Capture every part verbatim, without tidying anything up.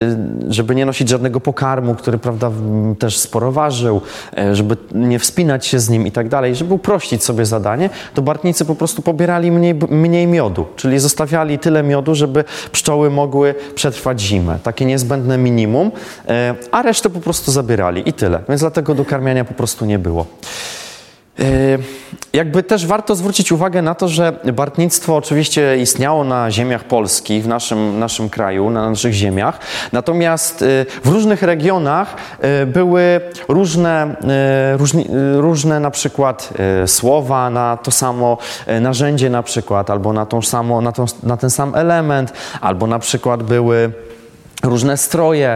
żeby nie nosić żadnego pokarmu, który, prawda, też sporo ważył, żeby nie wspinać się z nim i tak dalej, żeby uprościć sobie zadanie, to bartnicy po prostu pobierali mniej, mniej miodu, czyli zostawiali tyle miodu, żeby pszczoły mogły przetrwać zimę. Takie niezbędne minimum, a resztę po prostu zabierali i tyle. Więc dlatego dokarmiania po prostu nie było. Jakby też warto zwrócić uwagę na to, że bartnictwo oczywiście istniało na ziemiach polskich, w naszym, naszym kraju, na naszych ziemiach, natomiast w różnych regionach były różne, różni, różne na przykład słowa na to samo narzędzie na przykład, albo na, tą samo, na, tą, na ten sam element, albo na przykład były różne stroje.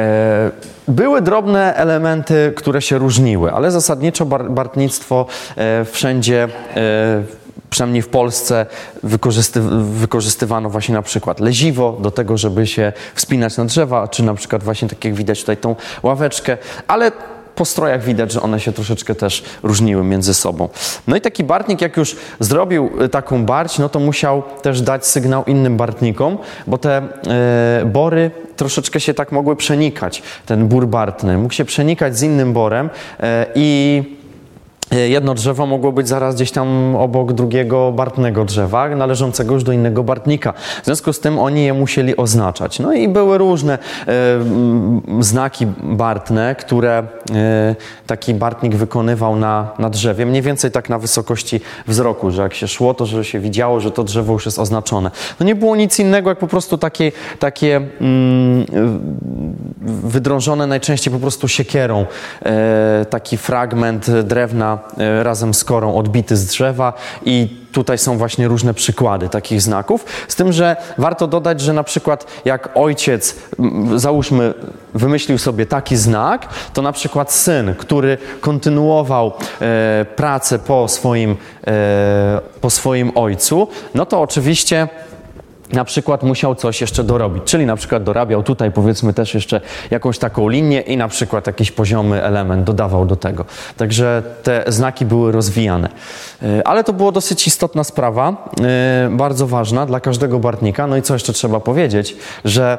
Były drobne elementy, które się różniły, ale zasadniczo bar bartnictwo wszędzie, przynajmniej w Polsce, wykorzysty wykorzystywano właśnie na przykład leziwo do tego, żeby się wspinać na drzewa, czy na przykład właśnie tak jak widać tutaj tą ławeczkę, ale po strojach widać, że one się troszeczkę też różniły między sobą. No i taki bartnik, jak już zrobił taką barć, no to musiał też dać sygnał innym bartnikom, bo te e, bory troszeczkę się tak mogły przenikać. Ten bór bartny mógł się przenikać z innym borem e, i jedno drzewo mogło być zaraz gdzieś tam obok drugiego bartnego drzewa, należącego już do innego bartnika. W związku z tym oni je musieli oznaczać. No i były różne e, znaki bartne, które e, taki bartnik wykonywał na, na drzewie. Mniej więcej tak na wysokości wzroku, że jak się szło, to że się widziało, że to drzewo już jest oznaczone. No nie było nic innego, jak po prostu takie, takie mm, wydrążone najczęściej po prostu siekierą. E, taki fragment drewna razem z korą odbity z drzewa i tutaj są właśnie różne przykłady takich znaków. Z tym, że warto dodać, że na przykład jak ojciec, załóżmy, wymyślił sobie taki znak, to na przykład syn, który kontynuował e, pracę po swoim, e, po swoim ojcu, no to oczywiście na przykład musiał coś jeszcze dorobić, czyli na przykład dorabiał tutaj powiedzmy też jeszcze jakąś taką linię i na przykład jakiś poziomy element dodawał do tego. Także te znaki były rozwijane. Ale to było dosyć istotna sprawa, bardzo ważna dla każdego bartnika. No i co jeszcze trzeba powiedzieć, że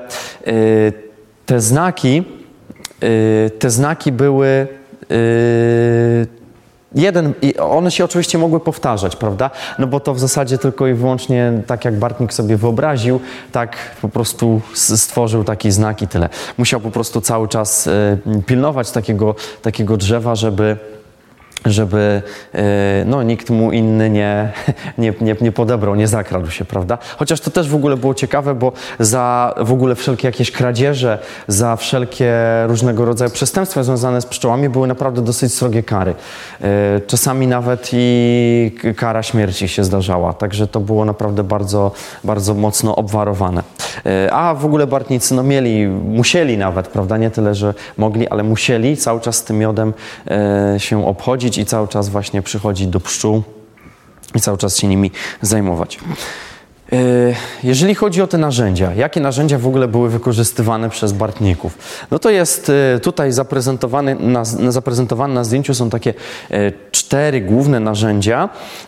te znaki, te znaki były Jeden, one się oczywiście mogły powtarzać, prawda? No bo to w zasadzie tylko i wyłącznie tak jak bartnik sobie wyobraził, tak po prostu stworzył taki znak i tyle. Musiał po prostu cały czas pilnować takiego, takiego drzewa, żeby żeby no, nikt mu inny nie, nie, nie, nie podebrał, nie zakradł się, prawda? Chociaż to też w ogóle było ciekawe, bo za w ogóle wszelkie jakieś kradzieże, za wszelkie różnego rodzaju przestępstwa związane z pszczołami były naprawdę dosyć srogie kary. Czasami nawet i kara śmierci się zdarzała, także to było naprawdę bardzo, bardzo mocno obwarowane. A w ogóle bartnicy no mieli, musieli nawet, prawda, nie tyle, że mogli, ale musieli cały czas z tym miodem się obchodzić i cały czas właśnie przychodzić do pszczół i cały czas się nimi zajmować. Jeżeli chodzi o te narzędzia, jakie narzędzia w ogóle były wykorzystywane przez bartników? No to jest tutaj zaprezentowane na, zaprezentowane na zdjęciu są takie cztery główne narzędzia.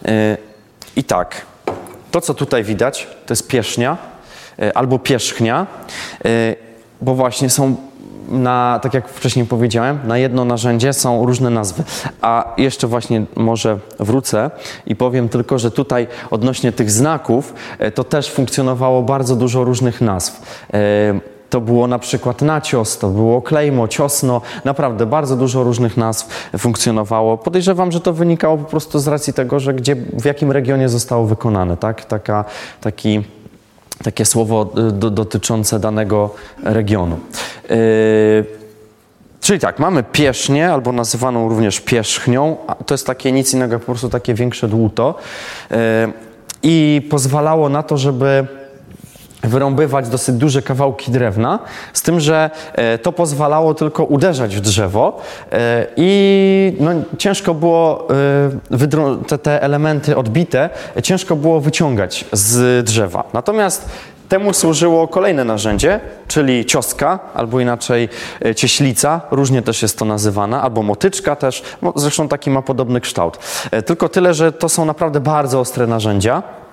I tak, to co tutaj widać, to jest pierzchnia albo pierzchnia, bo właśnie są na, tak jak wcześniej powiedziałem, na jedno narzędzie są różne nazwy. A jeszcze właśnie może wrócę i powiem tylko, że tutaj odnośnie tych znaków to też funkcjonowało bardzo dużo różnych nazw. To było na przykład nacios, to było klejmo, ciosno, naprawdę bardzo dużo różnych nazw funkcjonowało. Podejrzewam, że to wynikało po prostu z racji tego, że gdzie, w jakim regionie zostało wykonane, tak? Taka, taki takie słowo do, dotyczące danego regionu. Yy, czyli tak, mamy pierzchnię, albo nazywaną również pierzchnią. To jest takie nic innego, jak po prostu takie większe dłuto. Yy, I pozwalało na to, żeby wyrąbywać dosyć duże kawałki drewna, z tym, że to pozwalało tylko uderzać w drzewo i no, ciężko było te, te elementy odbite, ciężko było wyciągać z drzewa. Natomiast temu służyło kolejne narzędzie, czyli cioska, albo inaczej cieślica, różnie też jest to nazywana, albo motyczka też, no, zresztą taki ma podobny kształt. Tylko tyle, że to są naprawdę bardzo ostre narzędzia.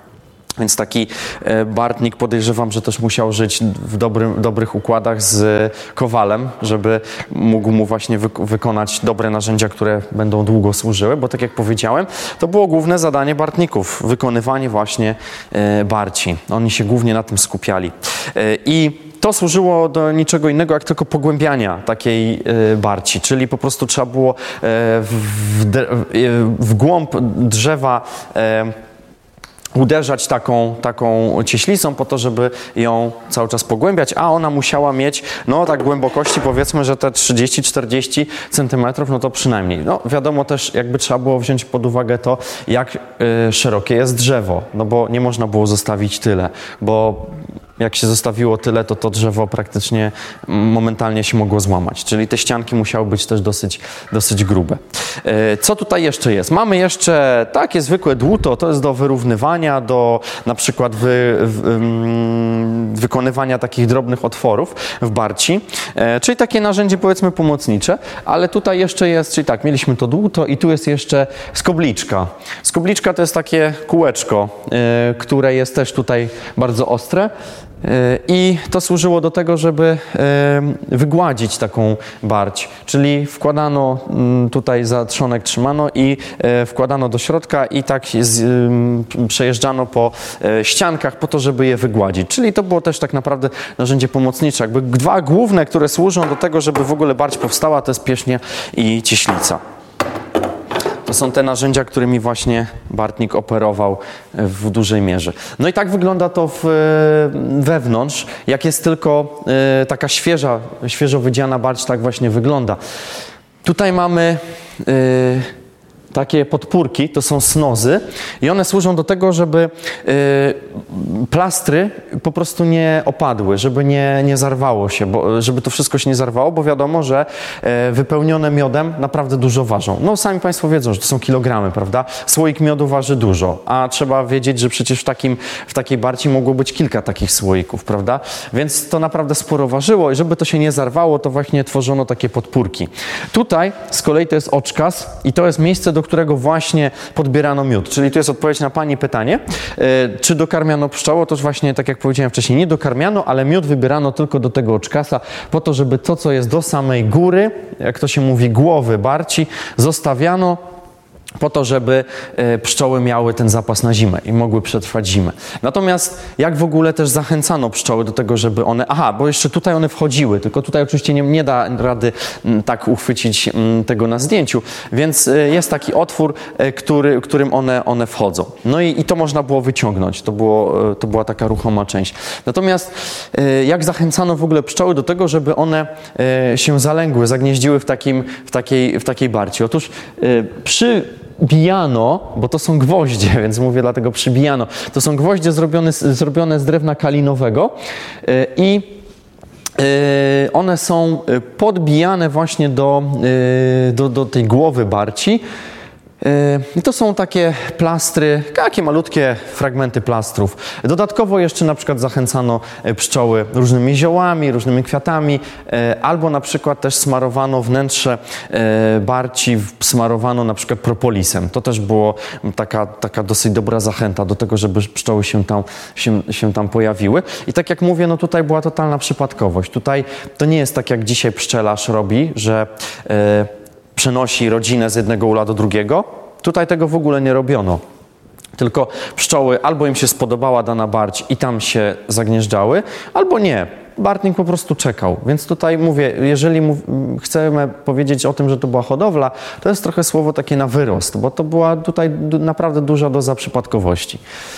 Więc taki Bartnik, podejrzewam, że też musiał żyć w dobrym, dobrych układach z Kowalem, żeby mógł mu właśnie wyk- wykonać dobre narzędzia, które będą długo służyły, bo tak jak powiedziałem, to było główne zadanie Bartników, wykonywanie właśnie e, barci. Oni się głównie na tym skupiali. E, I to służyło do niczego innego, jak tylko pogłębiania takiej e, barci, czyli po prostu trzeba było e, w, w, w głąb drzewa e, uderzać taką, taką cieślicą po to, żeby ją cały czas pogłębiać, a ona musiała mieć, no tak głębokości powiedzmy, że te trzydzieści czterdzieści centymetrów, no to przynajmniej. No wiadomo też, jakby trzeba było wziąć pod uwagę to, jak y, szerokie jest drzewo, no bo nie można było zostawić tyle, bo jak się zostawiło tyle, to to drzewo praktycznie momentalnie się mogło złamać. Czyli te ścianki musiały być też dosyć, dosyć grube. Co tutaj jeszcze jest? Mamy jeszcze takie zwykłe dłuto, to jest do wyrównywania, do na przykład wy, wy, wykonywania takich drobnych otworów w barci, czyli takie narzędzie powiedzmy pomocnicze, ale tutaj jeszcze jest, czyli tak, mieliśmy to dłuto i tu jest jeszcze skobliczka. Skobliczka to jest takie kółeczko, które jest też tutaj bardzo ostre. I to służyło do tego, żeby wygładzić taką barć, czyli wkładano tutaj za trzonek trzymano i wkładano do środka i tak przejeżdżano po ściankach po to, żeby je wygładzić. Czyli to było też tak naprawdę narzędzie pomocnicze. Jakby dwa główne, które służą do tego, żeby w ogóle barć powstała, to jest pieśnia i cieślica. To są te narzędzia, którymi właśnie Bartnik operował w dużej mierze. No i tak wygląda to w, wewnątrz. Jak jest tylko y, taka świeża, świeżo wydziana barć, tak właśnie wygląda. Tutaj mamy y, takie podpórki, to są snozy i one służą do tego, żeby y, plastry po prostu nie opadły, żeby nie, nie zarwało się, bo, żeby to wszystko się nie zarwało, bo wiadomo, że y, wypełnione miodem naprawdę dużo ważą. No sami Państwo wiedzą, że to są kilogramy, prawda? Słoik miodu waży dużo, a trzeba wiedzieć, że przecież w, takim, w takiej barci mogło być kilka takich słoików, prawda? Więc to naprawdę sporo ważyło i żeby to się nie zarwało, to właśnie tworzono takie podpórki. Tutaj z kolei to jest oczkas i to jest miejsce, do do którego właśnie podbierano miód. Czyli tu jest odpowiedź na Pani pytanie, yy, czy dokarmiano pszczoły? Otóż właśnie, tak jak powiedziałem wcześniej, nie dokarmiano, ale miód wybierano tylko do tego oczkasa, po to, żeby to, co jest do samej góry, jak to się mówi, głowy barci, zostawiano po to, żeby pszczoły miały ten zapas na zimę i mogły przetrwać zimę. Natomiast jak w ogóle też zachęcano pszczoły do tego, żeby one... Aha, bo jeszcze tutaj one wchodziły, tylko tutaj oczywiście nie, nie da rady tak uchwycić tego na zdjęciu, więc jest taki otwór, który, którym one, one wchodzą. No i, i to można było wyciągnąć, to, było, to była taka ruchoma część. Natomiast jak zachęcano w ogóle pszczoły do tego, żeby one się zalęgły, zagnieździły w, takim, w, takiej, w takiej barci? Otóż przy bijano, bo to są gwoździe, więc mówię dlatego przybijano. To są gwoździe zrobione, zrobione z drewna kalinowego i one są podbijane właśnie do, do, do tej głowy barci. I to są takie plastry, takie malutkie fragmenty plastrów. Dodatkowo jeszcze na przykład zachęcano pszczoły różnymi ziołami, różnymi kwiatami, albo na przykład też smarowano wnętrze barci, smarowano na przykład propolisem. To też było taka, taka dosyć dobra zachęta do tego, żeby pszczoły się tam, się, się tam pojawiły. I tak jak mówię, no tutaj była totalna przypadkowość. Tutaj to nie jest tak, jak dzisiaj pszczelarz robi, że przenosi rodzinę z jednego ula do drugiego. Tutaj tego w ogóle nie robiono. Tylko pszczoły albo im się spodobała dana barć i tam się zagnieżdżały, albo nie. Bartnik po prostu czekał. Więc tutaj mówię, jeżeli mów, chcemy powiedzieć o tym, że to była hodowla, to jest trochę słowo takie na wyrost, bo to była tutaj naprawdę duża doza przypadkowości.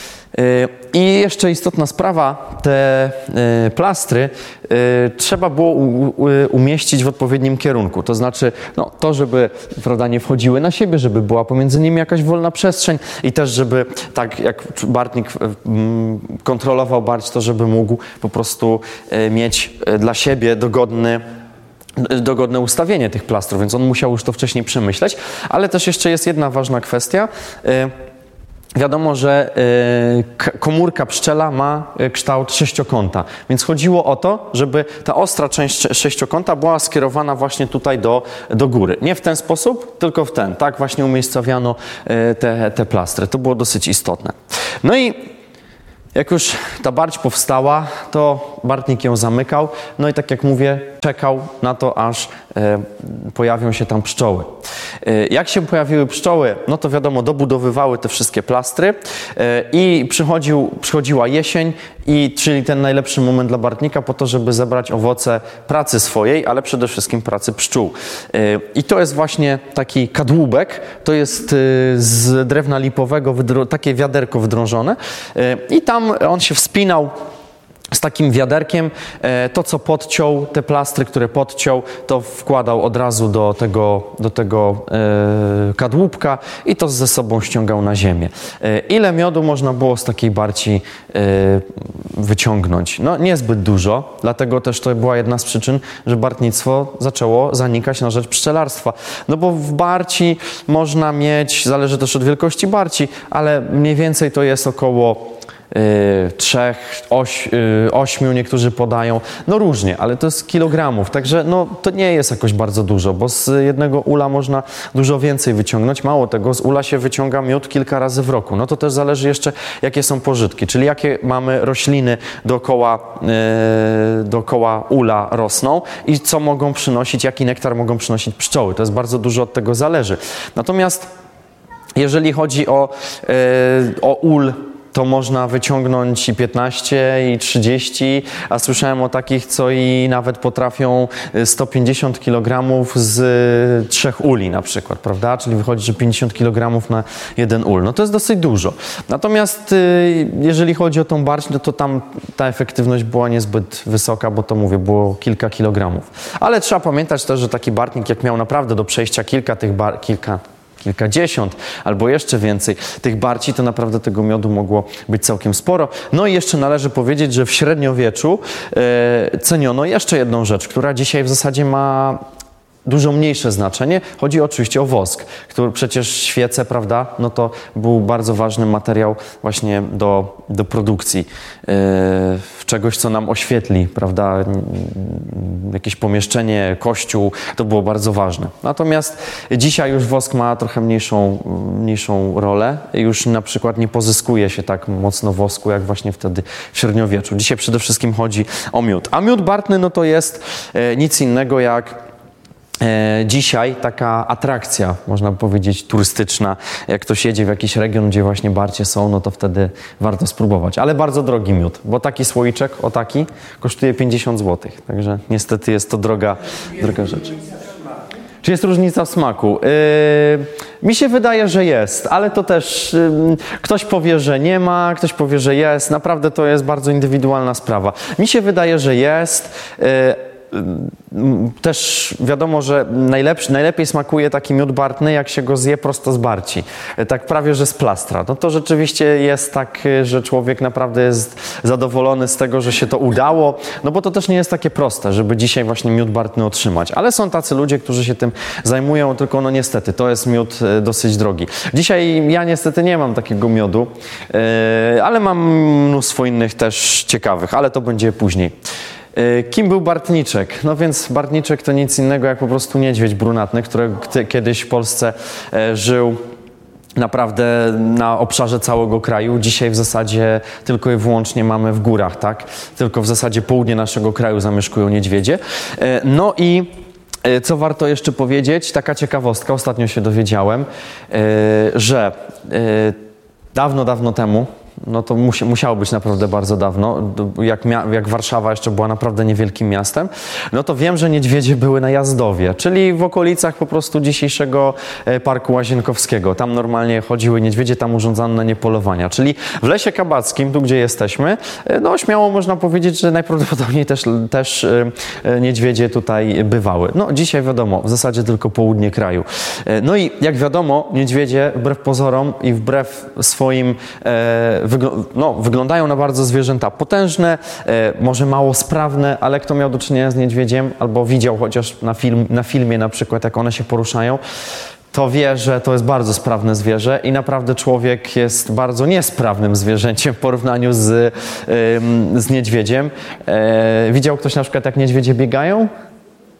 I jeszcze istotna sprawa, te plastry trzeba było umieścić w odpowiednim kierunku. To znaczy no, to, żeby prawda, nie wchodziły na siebie, żeby była pomiędzy nimi jakaś wolna przestrzeń i też, żeby tak jak Bartnik kontrolował barć, to żeby mógł po prostu mieć dla siebie dogodny dogodne ustawienie tych plastrów, więc on musiał już to wcześniej przemyśleć. Ale też jeszcze jest jedna ważna kwestia. Wiadomo, że komórka pszczela ma kształt sześciokąta, więc chodziło o to, żeby ta ostra część sześciokąta była skierowana właśnie tutaj do, do góry. Nie w ten sposób, tylko w ten. Tak właśnie umiejscowiano te, te plastry. To było dosyć istotne. No i Jak już ta barć powstała, to Bartnik ją zamykał, no i tak jak mówię, czekał na to, aż e, pojawią się tam pszczoły. E, jak się pojawiły pszczoły, no to wiadomo, dobudowywały te wszystkie plastry e, i przychodził, przychodziła jesień, i, czyli ten najlepszy moment dla Bartnika po to, żeby zebrać owoce pracy swojej, ale przede wszystkim pracy pszczół. E, I to jest właśnie taki kadłubek, to jest e, z drewna lipowego, takie wiaderko wydrążone e, i tam on się wspinał z takim wiaderkiem. To, co podciął, te plastry, które podciął, to wkładał od razu do tego, do tego e, kadłubka i to ze sobą ściągał na ziemię. E, ile miodu można było z takiej barci e, wyciągnąć? No niezbyt dużo, dlatego też to była jedna z przyczyn, że bartnictwo zaczęło zanikać na rzecz pszczelarstwa. No bo w barci można mieć, zależy też od wielkości barci, ale mniej więcej to jest około trzech, oś, ośmiu niektórzy podają, no różnie, ale to jest kilogramów, także no to nie jest jakoś bardzo dużo, bo z jednego ula można dużo więcej wyciągnąć, mało tego, z ula się wyciąga miód kilka razy w roku, no to też zależy jeszcze, jakie są pożytki, czyli jakie mamy rośliny dookoła, yy, dookoła ula rosną i co mogą przynosić, jaki nektar mogą przynosić pszczoły, to jest bardzo dużo od tego zależy. Natomiast jeżeli chodzi o, yy, o ul, to można wyciągnąć i piętnaście, i trzydzieści, a słyszałem o takich, co i nawet potrafią sto pięćdziesiąt kilogramów z trzech uli na przykład, prawda? Czyli wychodzi, że pięćdziesiąt kilogramów na jeden ul. No to jest dosyć dużo. Natomiast jeżeli chodzi o tą barć, no to tam ta efektywność była niezbyt wysoka, bo to mówię, było kilka kilogramów. Ale trzeba pamiętać też, że taki bartnik, jak miał naprawdę do przejścia kilka tych bar... kilka kilkadziesiąt albo jeszcze więcej tych barci, to naprawdę tego miodu mogło być całkiem sporo. No i jeszcze należy powiedzieć, że w średniowieczu e, ceniono jeszcze jedną rzecz, która dzisiaj w zasadzie ma dużo mniejsze znaczenie. Chodzi oczywiście o wosk, który przecież świece, prawda, no to był bardzo ważny materiał właśnie do, do produkcji yy, czegoś, co nam oświetli, prawda, jakieś pomieszczenie, kościół, to było bardzo ważne. Natomiast dzisiaj już wosk ma trochę mniejszą, mniejszą rolę. Już na przykład nie pozyskuje się tak mocno wosku, jak właśnie wtedy w średniowieczu. Dzisiaj przede wszystkim chodzi o miód. A miód bartny, no to jest yy, nic innego jak dzisiaj taka atrakcja, można powiedzieć, turystyczna. Jak ktoś jedzie w jakiś region, gdzie właśnie barcie są, no to wtedy warto spróbować. Ale bardzo drogi miód, bo taki słoiczek, o taki, kosztuje pięćdziesiąt złotych. Także niestety jest to droga, droga rzecz. Czy jest różnica w smaku? Yy, mi się wydaje, że jest, ale to też yy, ktoś powie, że nie ma, ktoś powie, że jest. Naprawdę to jest bardzo indywidualna sprawa. Mi się wydaje, że jest. Yy, Też wiadomo, że najlepszy, najlepiej smakuje taki miód bartny, jak się go zje prosto z barci. Tak prawie, że z plastra. No to rzeczywiście jest tak, że człowiek naprawdę jest zadowolony z tego, że się to udało. No bo to też nie jest takie proste, żeby dzisiaj właśnie miód bartny otrzymać. Ale są tacy ludzie, którzy się tym zajmują, tylko no niestety, to jest miód dosyć drogi. Dzisiaj ja niestety nie mam takiego miodu, ale mam mnóstwo innych też ciekawych, ale to będzie później. Kim był Bartniczek? No więc Bartniczek to nic innego jak po prostu niedźwiedź brunatny, który kiedyś w Polsce żył naprawdę na obszarze całego kraju. Dzisiaj w zasadzie tylko i wyłącznie mamy w górach, tak? Tylko w zasadzie południe naszego kraju zamieszkują niedźwiedzie. No i co warto jeszcze powiedzieć, taka ciekawostka, ostatnio się dowiedziałem, że dawno, dawno temu, no to musi, musiało być naprawdę bardzo dawno, jak, mia, jak Warszawa jeszcze była naprawdę niewielkim miastem, no to wiem, że niedźwiedzie były na Jazdowie, czyli w okolicach po prostu dzisiejszego Parku Łazienkowskiego. Tam normalnie chodziły niedźwiedzie, tam urządzano na nie polowania, czyli w Lesie Kabackim, tu gdzie jesteśmy, no śmiało można powiedzieć, że najprawdopodobniej też, też niedźwiedzie tutaj bywały. No dzisiaj wiadomo, w zasadzie tylko południe kraju. No i jak wiadomo, niedźwiedzie wbrew pozorom i wbrew swoim e, Wygl- no, wyglądają na bardzo zwierzęta potężne, e, może mało sprawne, ale kto miał do czynienia z niedźwiedziem albo widział chociaż na, film, na filmie na przykład, jak one się poruszają, to wie, że to jest bardzo sprawne zwierzę i naprawdę człowiek jest bardzo niesprawnym zwierzęciem w porównaniu z, y, z niedźwiedziem. E, widział ktoś na przykład, jak niedźwiedzie biegają?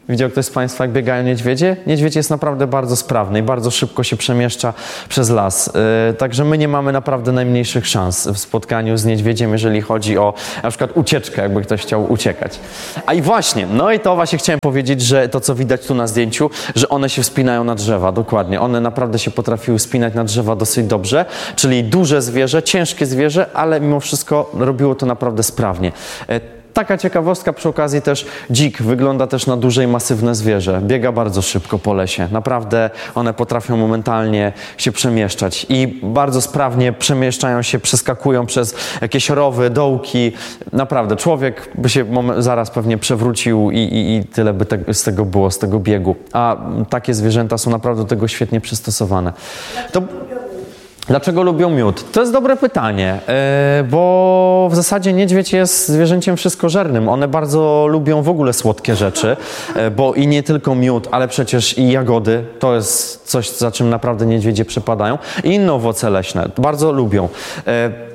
Widział ktoś z Państwa, jak biegają niedźwiedzie? Niedźwiedź jest naprawdę bardzo sprawny i bardzo szybko się przemieszcza przez las. Yy, także my nie mamy naprawdę najmniejszych szans w spotkaniu z niedźwiedziem, jeżeli chodzi o na przykład ucieczkę, jakby ktoś chciał uciekać. A i właśnie, no i to właśnie chciałem powiedzieć, że to, co widać tu na zdjęciu, że one się wspinają na drzewa, dokładnie. One naprawdę się potrafiły wspinać na drzewa dosyć dobrze, czyli duże zwierzę, ciężkie zwierzę, ale mimo wszystko robiło to naprawdę sprawnie. Yy, Taka ciekawostka przy okazji też, dzik wygląda też na duże i masywne zwierzę. Biega bardzo szybko po lesie. Naprawdę one potrafią momentalnie się przemieszczać i bardzo sprawnie przemieszczają się, przeskakują przez jakieś rowy, dołki. Naprawdę człowiek by się zaraz pewnie przewrócił i, i, i tyle by te, z tego było, z tego biegu. A takie zwierzęta są naprawdę do tego świetnie przystosowane. To... Dlaczego lubią miód? To jest dobre pytanie, yy, bo w zasadzie niedźwiedź jest zwierzęciem wszystkożernym. One bardzo lubią w ogóle słodkie rzeczy, yy, bo i nie tylko miód, ale przecież i jagody. To jest coś, za czym naprawdę niedźwiedzie przepadają. I inne owoce leśne. Bardzo lubią. Yy,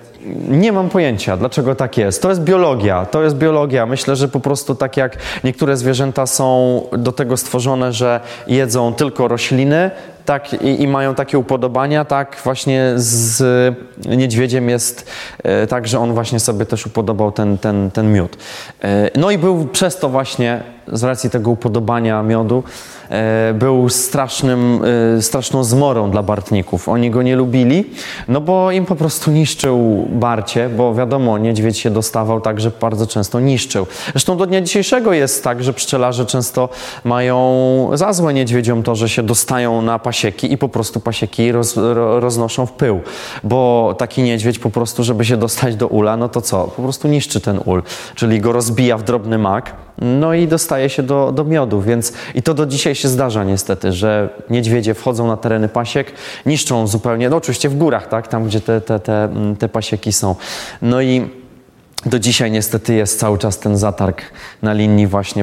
Nie mam pojęcia, dlaczego tak jest. To jest biologia, to jest biologia. Myślę, że po prostu tak jak niektóre zwierzęta są do tego stworzone, że jedzą tylko rośliny, tak i, i mają takie upodobania, tak właśnie z niedźwiedziem jest e, tak, że on właśnie sobie też upodobał ten, ten, ten miód. E, no i był przez to właśnie, z racji tego upodobania miodu, e, był strasznym, e, straszną zmorą dla bartników. Oni go nie lubili, no bo im po prostu niszczył barcie, bo wiadomo, niedźwiedź się dostawał tak, że bardzo często niszczył. Zresztą do dnia dzisiejszego jest tak, że pszczelarze często mają za złe niedźwiedziom to, że się dostają na pasieki i po prostu pasieki roz, ro, roznoszą w pył, bo taki niedźwiedź po prostu, żeby się dostać do ula, no to co? Po prostu niszczy ten ul, czyli go rozbija w drobny mak, no i dostaje się do, do miodu, więc i to do dzisiaj się zdarza niestety, że niedźwiedzie wchodzą na tereny pasiek, niszczą zupełnie, no oczywiście w górach, tak, tam gdzie te, te, te, te pasieki są. No i do dzisiaj niestety jest cały czas ten zatarg na linii właśnie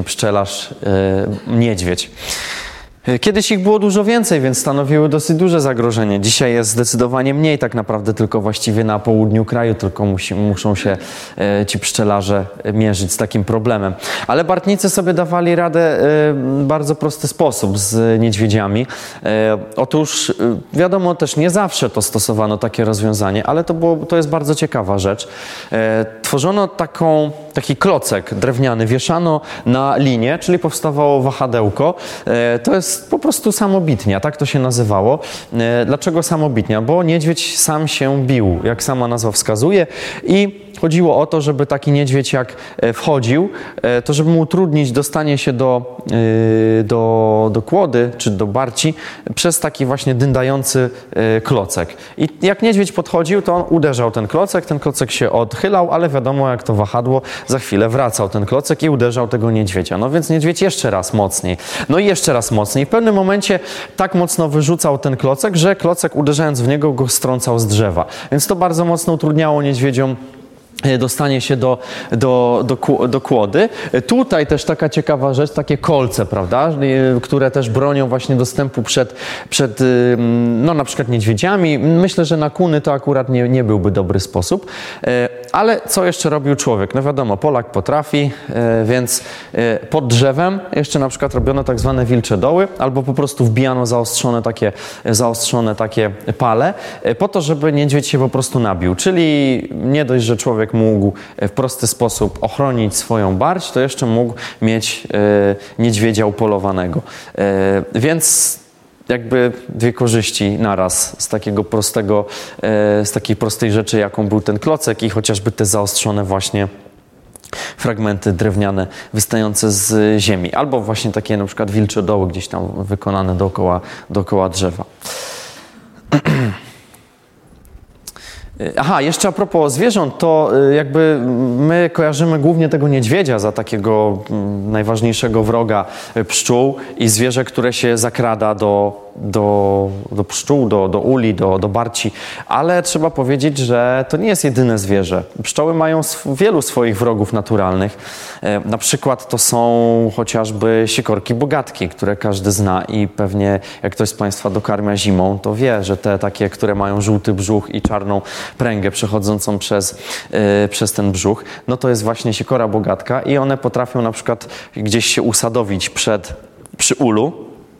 pszczelarz-niedźwiedź. Kiedyś ich było dużo więcej, więc stanowiły dosyć duże zagrożenie. Dzisiaj jest zdecydowanie mniej, tak naprawdę tylko właściwie na południu kraju tylko musi, muszą się e, ci pszczelarze mierzyć z takim problemem. Ale bartnicy sobie dawali radę e, w bardzo prosty sposób z niedźwiedziami. E, otóż e, wiadomo też nie zawsze to stosowano takie rozwiązanie, ale to, było, to jest bardzo ciekawa rzecz. E, tworzono taką, taki klocek drewniany, wieszano na linię, czyli powstawało wahadełko. E, to jest po prostu samobitnia, tak to się nazywało. Dlaczego samobitnia? Bo niedźwiedź sam się bił, jak sama nazwa wskazuje, i chodziło o to, żeby taki niedźwiedź jak wchodził, to żeby mu utrudnić dostanie się do, do, do kłody czy do barci przez taki właśnie dyndający klocek. I jak niedźwiedź podchodził, to on uderzał ten klocek, ten klocek się odchylał, ale wiadomo, jak to wahadło, za chwilę wracał ten klocek i uderzał tego niedźwiedzia. No więc niedźwiedź jeszcze raz mocniej, no i jeszcze raz mocniej. W pewnym momencie tak mocno wyrzucał ten klocek, że klocek, uderzając w niego, go strącał z drzewa. Więc to bardzo mocno utrudniało niedźwiedziom dostanie się do, do, do, do kłody. Tutaj też taka ciekawa rzecz, takie kolce, prawda, które też bronią właśnie dostępu przed, przed no na przykład niedźwiedziami. Myślę, że na kuny to akurat nie, nie byłby dobry sposób. Ale co jeszcze robił człowiek? No wiadomo, Polak potrafi, więc pod drzewem jeszcze na przykład robiono tak zwane wilcze doły, albo po prostu wbijano zaostrzone takie, zaostrzone takie pale, po to, żeby niedźwiedź się po prostu nabił. Czyli nie dość, że człowiek mógł w prosty sposób ochronić swoją barć, to jeszcze mógł mieć e, niedźwiedzia upolowanego. E, więc jakby dwie korzyści naraz z takiego prostego, e, z takiej prostej rzeczy, jaką był ten klocek i chociażby te zaostrzone właśnie fragmenty drewniane wystające z ziemi. Albo właśnie takie na przykład wilcze doły gdzieś tam wykonane dookoła, dookoła drzewa. Aha, jeszcze a propos zwierząt, to jakby my kojarzymy głównie tego niedźwiedzia za takiego najważniejszego wroga pszczół i zwierzę, które się zakrada do do, do pszczół, do, do uli, do, do barci, ale trzeba powiedzieć, że to nie jest jedyne zwierzę. Pszczoły mają sw- wielu swoich wrogów naturalnych. E, na przykład to są chociażby sikorki bogatki, które każdy zna i pewnie jak ktoś z Państwa dokarmia zimą, to wie, że te takie, które mają żółty brzuch i czarną pręgę przechodzącą przez, e, przez ten brzuch, no to jest właśnie sikora bogatka i one potrafią na przykład gdzieś się usadowić przed, przy ulu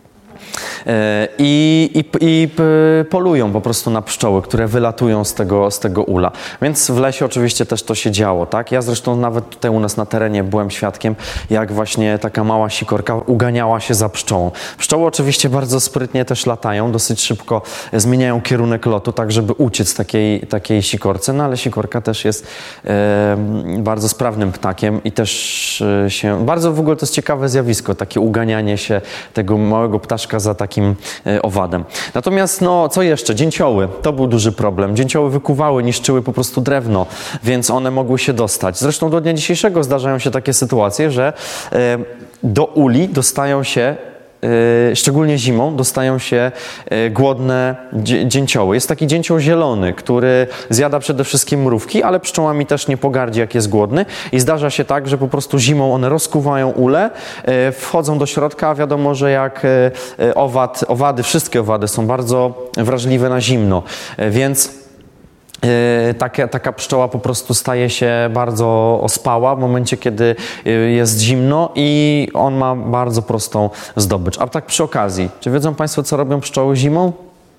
i, i, i polują po prostu na pszczoły, które wylatują z tego, z tego ula. Więc w lesie oczywiście też to się działo, tak? Ja zresztą nawet tutaj u nas na terenie byłem świadkiem, jak właśnie taka mała sikorka uganiała się za pszczołą. Pszczoły oczywiście bardzo sprytnie też latają, dosyć szybko zmieniają kierunek lotu, tak żeby uciec takiej, takiej sikorce, no ale sikorka też jest e, bardzo sprawnym ptakiem i też e, się, bardzo w ogóle to jest ciekawe zjawisko, takie uganianie się tego małego ptaszka za takim e, owadem. Natomiast no co jeszcze? Dzięcioły. To był duży problem. Dzięcioły wykuwały, niszczyły po prostu drewno, więc one mogły się dostać. Zresztą do dnia dzisiejszego zdarzają się takie sytuacje, że e, do uli dostają się Yy, szczególnie zimą dostają się yy, głodne dzie- dzięcioły. Jest taki dzięcioł zielony, który zjada przede wszystkim mrówki, ale pszczołami też nie pogardzi, jak jest głodny. I zdarza się tak, że po prostu zimą one rozkuwają ule, yy, wchodzą do środka, a wiadomo, że jak yy, owad, owady, wszystkie owady są bardzo wrażliwe na zimno, yy, więc Yy, taka, taka pszczoła po prostu staje się bardzo ospała w momencie, kiedy yy, jest zimno i on ma bardzo prostą zdobycz. A tak przy okazji, czy wiedzą Państwo, co robią pszczoły zimą?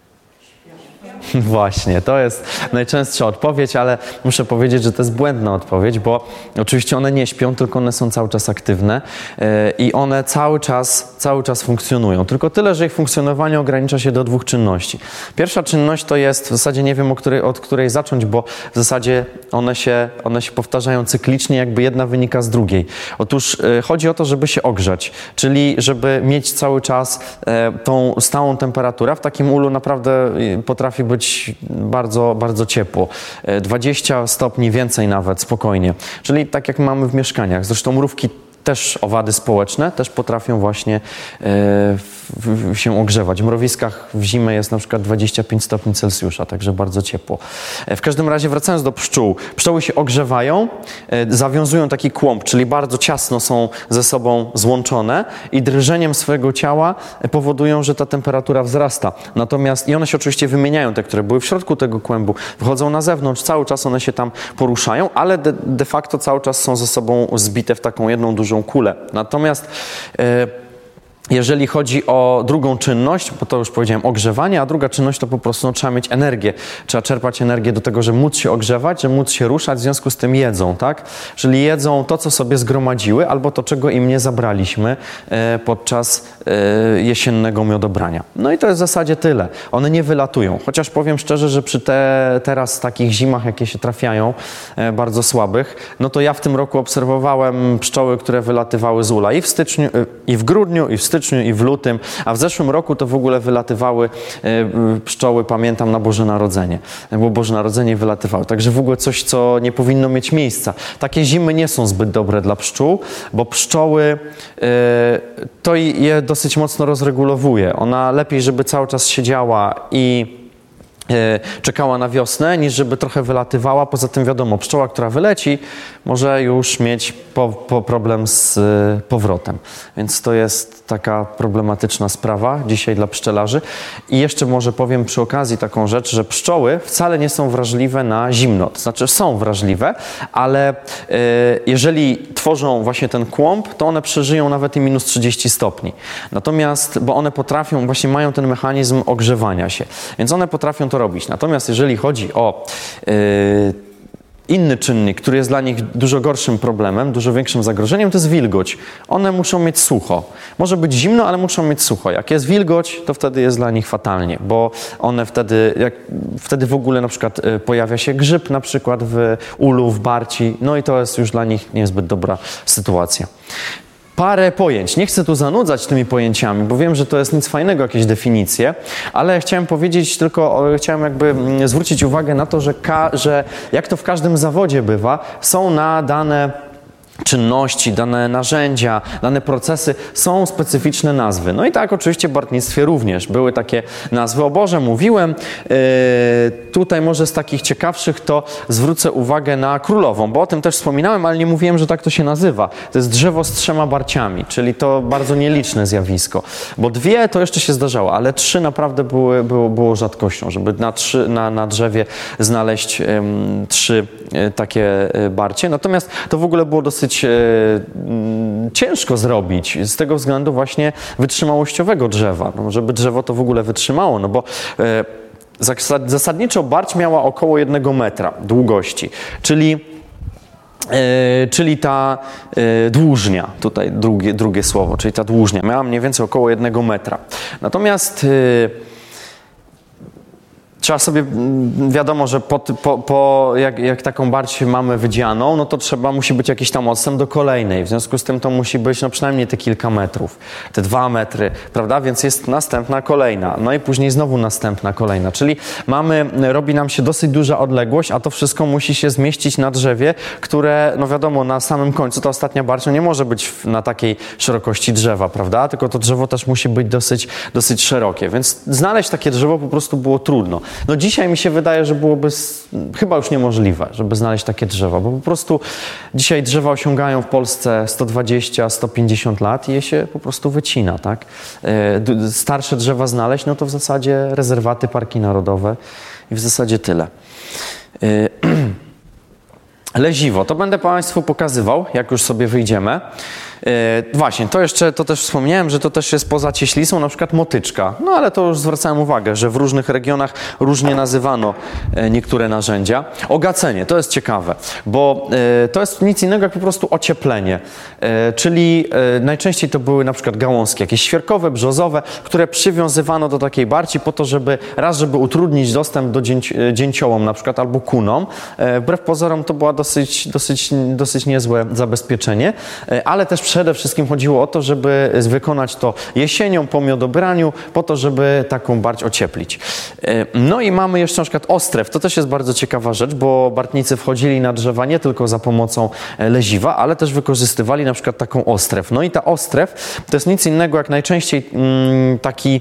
Właśnie, to jest najczęstsza odpowiedź, ale muszę powiedzieć, że to jest błędna odpowiedź, bo oczywiście one nie śpią, tylko one są cały czas aktywne yy, i one cały czas, cały czas funkcjonują. Tylko tyle, że ich funkcjonowanie ogranicza się do dwóch czynności. Pierwsza czynność to jest, w zasadzie nie wiem, o której, od której zacząć, bo w zasadzie one się, one się powtarzają cyklicznie, jakby jedna wynika z drugiej. Otóż yy, chodzi o to, żeby się ogrzać, czyli żeby mieć cały czas yy, tą stałą temperaturę. W takim ulu naprawdę yy, potrafi być bardzo, bardzo ciepło. dwadzieścia stopni więcej nawet, spokojnie. Czyli tak jak mamy w mieszkaniach. Zresztą mrówki też, owady społeczne, też potrafią właśnie e, w, w, się ogrzewać. W mrowiskach w zimę jest na przykład dwadzieścia pięć stopni Celsjusza, także bardzo ciepło. E, w każdym razie wracając do pszczół. Pszczoły się ogrzewają, e, zawiązują taki kłąb, czyli bardzo ciasno są ze sobą złączone i drżeniem swojego ciała powodują, że ta temperatura wzrasta. Natomiast i one się oczywiście wymieniają, te, które były w środku tego kłębu, wychodzą na zewnątrz, cały czas one się tam poruszają, ale de, de facto cały czas są ze sobą zbite w taką jedną dużą kulę. Natomiast e, jeżeli chodzi o drugą czynność, bo to już powiedziałem ogrzewanie, a druga czynność to po prostu no, trzeba mieć energię. Trzeba czerpać energię do tego, żeby móc się ogrzewać, żeby móc się ruszać, w związku z tym jedzą, tak? Czyli jedzą to, co sobie zgromadziły, albo to, czego im nie zabraliśmy e, podczas e, jesiennego miodobrania. No i to jest w zasadzie tyle. One nie wylatują. Chociaż powiem szczerze, że przy te, teraz takich zimach, jakie się trafiają, e, bardzo słabych, no to ja w tym roku obserwowałem pszczoły, które wylatywały z ula i w styczniu, e, i w grudniu, i w styczniu, i w lutym, a w zeszłym roku to w ogóle wylatywały e, pszczoły, pamiętam, na Boże Narodzenie, bo Boże Narodzenie wylatywały. Także w ogóle coś, co nie powinno mieć miejsca. Takie zimy nie są zbyt dobre dla pszczół, bo pszczoły e, to je dosyć mocno rozregulowuje. Ona lepiej, żeby cały czas siedziała i czekała na wiosnę, niż żeby trochę wylatywała. Poza tym wiadomo, pszczoła, która wyleci, może już mieć po, po problem z powrotem. Więc to jest taka problematyczna sprawa dzisiaj dla pszczelarzy. I jeszcze może powiem przy okazji taką rzecz, że pszczoły wcale nie są wrażliwe na zimno. To znaczy są wrażliwe, ale y, jeżeli tworzą właśnie ten kłąb, to one przeżyją nawet i minus trzydzieści stopni. Natomiast, bo one potrafią, właśnie mają ten mechanizm ogrzewania się. Więc one potrafią to robić. Natomiast jeżeli chodzi o yy, inny czynnik, który jest dla nich dużo gorszym problemem, dużo większym zagrożeniem, to jest wilgoć. One muszą mieć sucho. Może być zimno, ale muszą mieć sucho. Jak jest wilgoć, to wtedy jest dla nich fatalnie, bo one wtedy, jak, wtedy w ogóle na przykład y, pojawia się grzyb na przykład w ulu, w barci, no i to jest już dla nich niezbyt dobra sytuacja. Parę pojęć. Nie chcę tu zanudzać tymi pojęciami, bo wiem, że to jest nic fajnego, jakieś definicje, ale chciałem powiedzieć tylko, chciałem jakby zwrócić uwagę na to, że, ka, że jak to w każdym zawodzie bywa, są na dane czynności, dane narzędzia, dane procesy są specyficzne nazwy. No i tak oczywiście w bartnictwie również były takie nazwy. O Boże mówiłem, yy, tutaj może z takich ciekawszych to zwrócę uwagę na królową, bo o tym też wspominałem, ale nie mówiłem, że tak to się nazywa. To jest drzewo z trzema barciami, czyli to bardzo nieliczne zjawisko, bo dwie to jeszcze się zdarzało, ale trzy naprawdę były, było, było rzadkością, żeby na, trzy, na, na drzewie znaleźć ym, trzy y, takie y, barcie. Natomiast to w ogóle było dosyć ciężko zrobić z tego względu właśnie wytrzymałościowego drzewa, no, żeby drzewo to w ogóle wytrzymało, no bo e, zasadniczo barć miała około jednego metra długości, czyli e, czyli ta e, dłużnia, tutaj drugie, drugie słowo, czyli ta dłużnia miała mniej więcej około jednego metra. Natomiast e, trzeba sobie, wiadomo, że po, po, po jak, jak taką barć mamy wydzianą, no to trzeba, musi być jakiś tam odstęp do kolejnej. W związku z tym to musi być no przynajmniej te kilka metrów, te dwa metry, prawda? Więc jest następna kolejna, no i później znowu następna kolejna. Czyli mamy, robi nam się dosyć duża odległość, a to wszystko musi się zmieścić na drzewie, które, no wiadomo, na samym końcu ta ostatnia barć no nie może być na takiej szerokości drzewa, prawda? Tylko to drzewo też musi być dosyć, dosyć szerokie, więc znaleźć takie drzewo po prostu było trudno. No dzisiaj mi się wydaje, że byłoby chyba już niemożliwe, żeby znaleźć takie drzewa, bo po prostu dzisiaj drzewa osiągają w Polsce sto dwadzieścia, sto pięćdziesiąt lat i je się po prostu wycina, tak? Starsze drzewa znaleźć, no to w zasadzie rezerwaty, parki narodowe i w zasadzie tyle. Leziwo, to będę Państwu pokazywał, jak już sobie wyjdziemy. Yy, właśnie, to jeszcze, to też wspomniałem, że to też jest poza cieślicą, na przykład motyczka. No ale to już zwracałem uwagę, że w różnych regionach różnie nazywano yy, niektóre narzędzia. Ogacenie, to jest ciekawe, bo yy, to jest nic innego jak po prostu ocieplenie. Yy, czyli yy, najczęściej to były na przykład gałązki jakieś świerkowe, brzozowe, które przywiązywano do takiej barci po to, żeby raz, żeby utrudnić dostęp do dzięci, dzięciołom na przykład albo kunom. Yy, wbrew pozorom to była dosyć, dosyć, dosyć niezłe zabezpieczenie, yy, ale też przede wszystkim chodziło o to, żeby wykonać to jesienią po miodobraniu, po to, żeby taką barć ocieplić. No i mamy jeszcze na przykład ostrew. To też jest bardzo ciekawa rzecz, bo bartnicy wchodzili na drzewa nie tylko za pomocą leziwa, ale też wykorzystywali na przykład taką ostrew. No i ta ostrew to jest nic innego jak najczęściej taki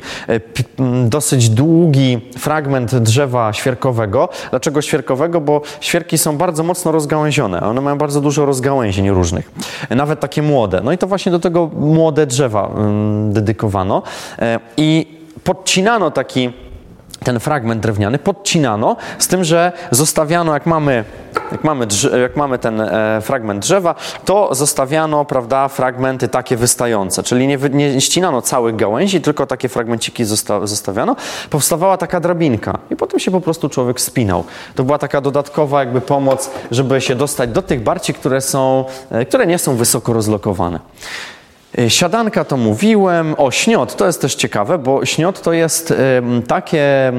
dosyć długi fragment drzewa świerkowego. Dlaczego świerkowego? Bo świerki są bardzo mocno rozgałęzione. One mają bardzo dużo rozgałęzień różnych. Nawet takie młode. No i to właśnie do tego młode drzewa ym, dedykowano. E, I podcinano taki ten fragment drewniany, podcinano z tym, że zostawiano, jak mamy, jak mamy, drze, jak mamy ten e, fragment drzewa, to zostawiano, prawda, fragmenty takie wystające, czyli nie, nie ścinano całych gałęzi, tylko takie fragmenciki zosta, zostawiano. Powstawała taka drabinka i potem się po prostu człowiek spinał. To była taka dodatkowa jakby pomoc, żeby się dostać do tych barci, które są, e, które nie są wysoko rozlokowane. Siadanka to mówiłem, o śniot, to jest też ciekawe, bo śniot to jest takie,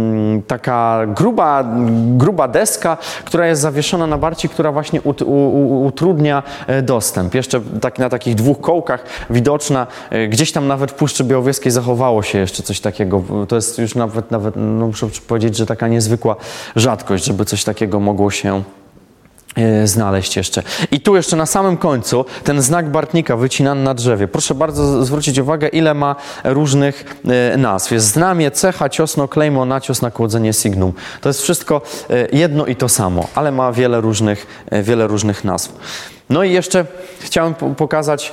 taka gruba, gruba deska, która jest zawieszona na barci, która właśnie ut, u, u, utrudnia dostęp. Jeszcze tak, na takich dwóch kołkach widoczna, gdzieś tam nawet w Puszczy Białowieskiej zachowało się jeszcze coś takiego. To jest już nawet, nawet no muszę powiedzieć, że taka niezwykła rzadkość, żeby coś takiego mogło się znaleźć jeszcze. I tu jeszcze na samym końcu ten znak bartnika wycinany na drzewie. Proszę bardzo zwrócić uwagę, ile ma różnych nazw. Jest znamie, cecha, ciosno, klejmo, nacios, nakłodzenie, signum. To jest wszystko jedno i to samo, ale ma wiele różnych, wiele różnych nazw. No i jeszcze chciałem pokazać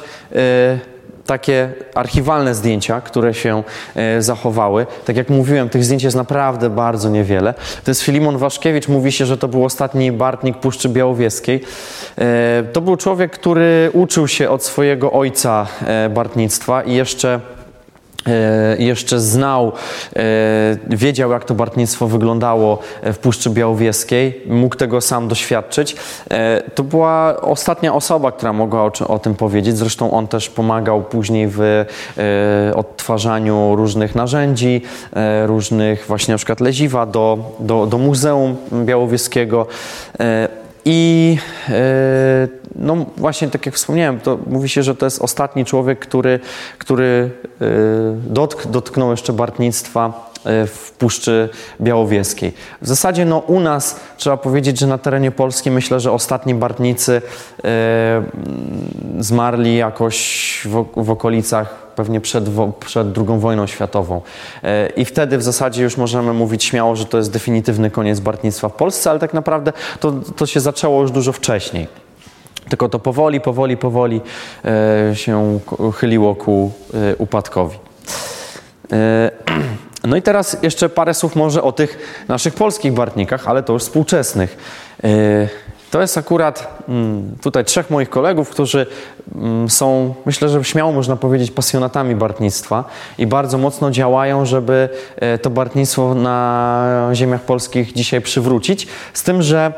takie archiwalne zdjęcia, które się e, zachowały. Tak jak mówiłem, tych zdjęć jest naprawdę bardzo niewiele. To jest Filimon Waszkiewicz, mówi się, że to był ostatni bartnik Puszczy Białowieskiej. E, to był człowiek, który uczył się od swojego ojca e, bartnictwa i jeszcze jeszcze znał, wiedział, jak to bartnictwo wyglądało w Puszczy Białowieskiej, mógł tego sam doświadczyć. To była ostatnia osoba, która mogła o, o tym powiedzieć. Zresztą on też pomagał później w odtwarzaniu różnych narzędzi, różnych właśnie na przykład leziwa do, do, do Muzeum Białowieskiego. I no właśnie, tak jak wspomniałem, to mówi się, że to jest ostatni człowiek, który, który dotk, dotknął jeszcze bartnictwa w Puszczy Białowieskiej. W zasadzie no, u nas trzeba powiedzieć, że na terenie Polski myślę, że ostatni bartnicy e, zmarli jakoś w, w okolicach pewnie przed, wo, przed drugą wojną światową. E, I wtedy w zasadzie już możemy mówić śmiało, że to jest definitywny koniec bartnictwa w Polsce, ale tak naprawdę to, to się zaczęło już dużo wcześniej. Tylko to powoli, powoli, powoli e, się chyliło ku e, upadkowi. E, no i teraz jeszcze parę słów może o tych naszych polskich bartnikach, ale to już współczesnych. E, to jest akurat m, tutaj trzech moich kolegów, którzy m, są, myślę, że śmiało można powiedzieć, pasjonatami bartnictwa i bardzo mocno działają, żeby e, to bartnictwo na ziemiach polskich dzisiaj przywrócić. Z tym, że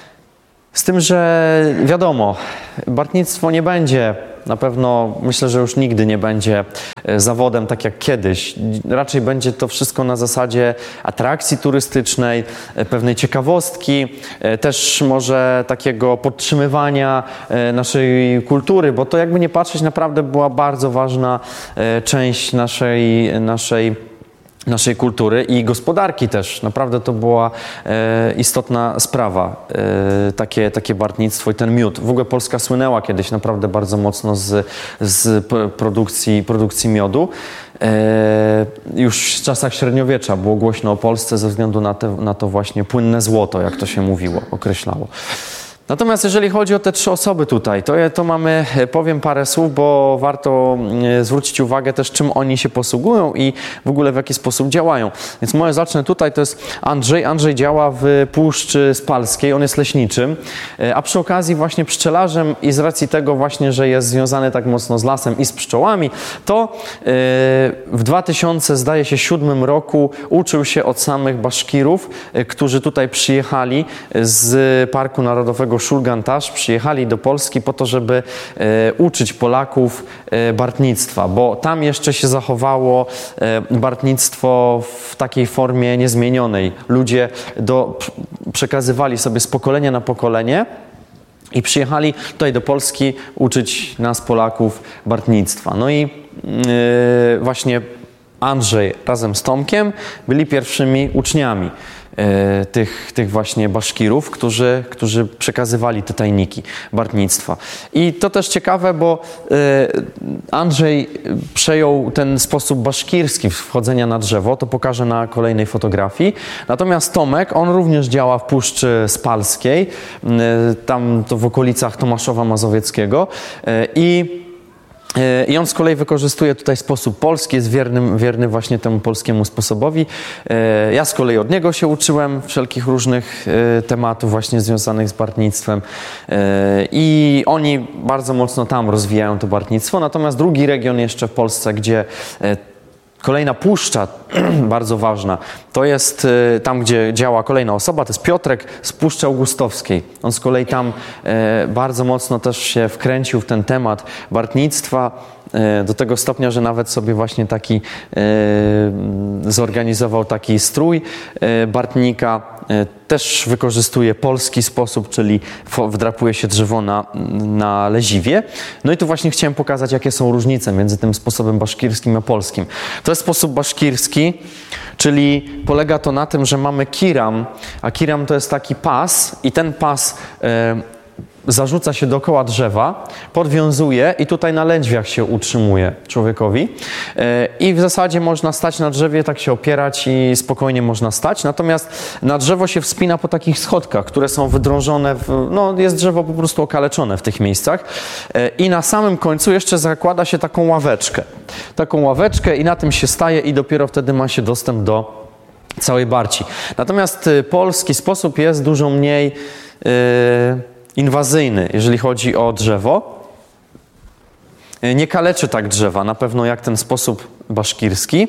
Z tym, że wiadomo, bartnictwo nie będzie, na pewno myślę, że już nigdy nie będzie zawodem tak jak kiedyś. Raczej będzie to wszystko na zasadzie atrakcji turystycznej, pewnej ciekawostki, też może takiego podtrzymywania naszej kultury, bo to jakby nie patrzeć naprawdę była bardzo ważna część naszej, naszej naszej kultury i gospodarki też. Naprawdę to była e, istotna sprawa, e, takie, takie bartnictwo i ten miód. W ogóle Polska słynęła kiedyś naprawdę bardzo mocno z, z produkcji, produkcji miodu. E, już w czasach średniowiecza było głośno o Polsce ze względu na, te, na to właśnie płynne złoto, jak to się mówiło, określało. Natomiast jeżeli chodzi o te trzy osoby tutaj, to, to mamy, powiem parę słów, bo warto zwrócić uwagę też, czym oni się posługują i w ogóle w jaki sposób działają. Więc może zacznę tutaj, to jest Andrzej. Andrzej działa w Puszczy Spalskiej, on jest leśniczym, a przy okazji właśnie pszczelarzem i z racji tego właśnie, że jest związany tak mocno z lasem i z pszczołami, to w dwa tysiące, zdaje się, siódmym roku uczył się od samych baszkirów, którzy tutaj przyjechali z Parku Narodowego Szulgan-Tasz, przyjechali do Polski po to, żeby e, uczyć Polaków e, bartnictwa, bo tam jeszcze się zachowało e, bartnictwo w takiej formie niezmienionej. Ludzie do, przekazywali sobie z pokolenia na pokolenie i przyjechali tutaj do Polski uczyć nas, Polaków, bartnictwa. No i e, właśnie Andrzej razem z Tomkiem byli pierwszymi uczniami e, tych, tych właśnie baszkirów, którzy, którzy przekazywali te tajniki bartnictwa. I to też ciekawe, bo e, Andrzej przejął ten sposób baszkirski wchodzenia na drzewo, to pokażę na kolejnej fotografii. Natomiast Tomek, on również działa w Puszczy Spalskiej, e, tam to w okolicach Tomaszowa Mazowieckiego e, i I on z kolei wykorzystuje tutaj sposób polski, jest wiernym, wierny właśnie temu polskiemu sposobowi. Ja z kolei od niego się uczyłem wszelkich różnych tematów właśnie związanych z bartnictwem i oni bardzo mocno tam rozwijają to bartnictwo. Natomiast drugi region jeszcze w Polsce, gdzie kolejna puszcza, bardzo ważna, to jest y, tam, gdzie działa kolejna osoba, to jest Piotrek z Puszczy Augustowskiej. On z kolei tam y, bardzo mocno też się wkręcił w ten temat bartnictwa, y, do tego stopnia, że nawet sobie właśnie taki y, zorganizował taki strój y, bartnika. Y, też wykorzystuje polski sposób, czyli wdrapuje się drzewo na, na leziwie. No i tu właśnie chciałem pokazać, jakie są różnice między tym sposobem baszkirskim a polskim. To jest sposób baszkirski, czyli polega to na tym, że mamy kiram, a kiram to jest taki pas i ten pas e, zarzuca się dookoła drzewa, podwiązuje i tutaj na lędźwiach się utrzymuje człowiekowi e, i w zasadzie można stać na drzewie, tak się opierać i spokojnie można stać, natomiast na drzewo się wspina po takich schodkach, które są wydrążone, w, no jest drzewo po prostu okaleczone w tych miejscach e, i na samym końcu jeszcze zakłada się taką ławeczkę, taką ławeczkę i na tym się staje i dopiero wtedy ma się dostęp do całej barci. Natomiast y, polski sposób jest dużo mniej y, inwazyjny, jeżeli chodzi o drzewo. Nie kaleczy tak drzewa, na pewno jak ten sposób baszkirski.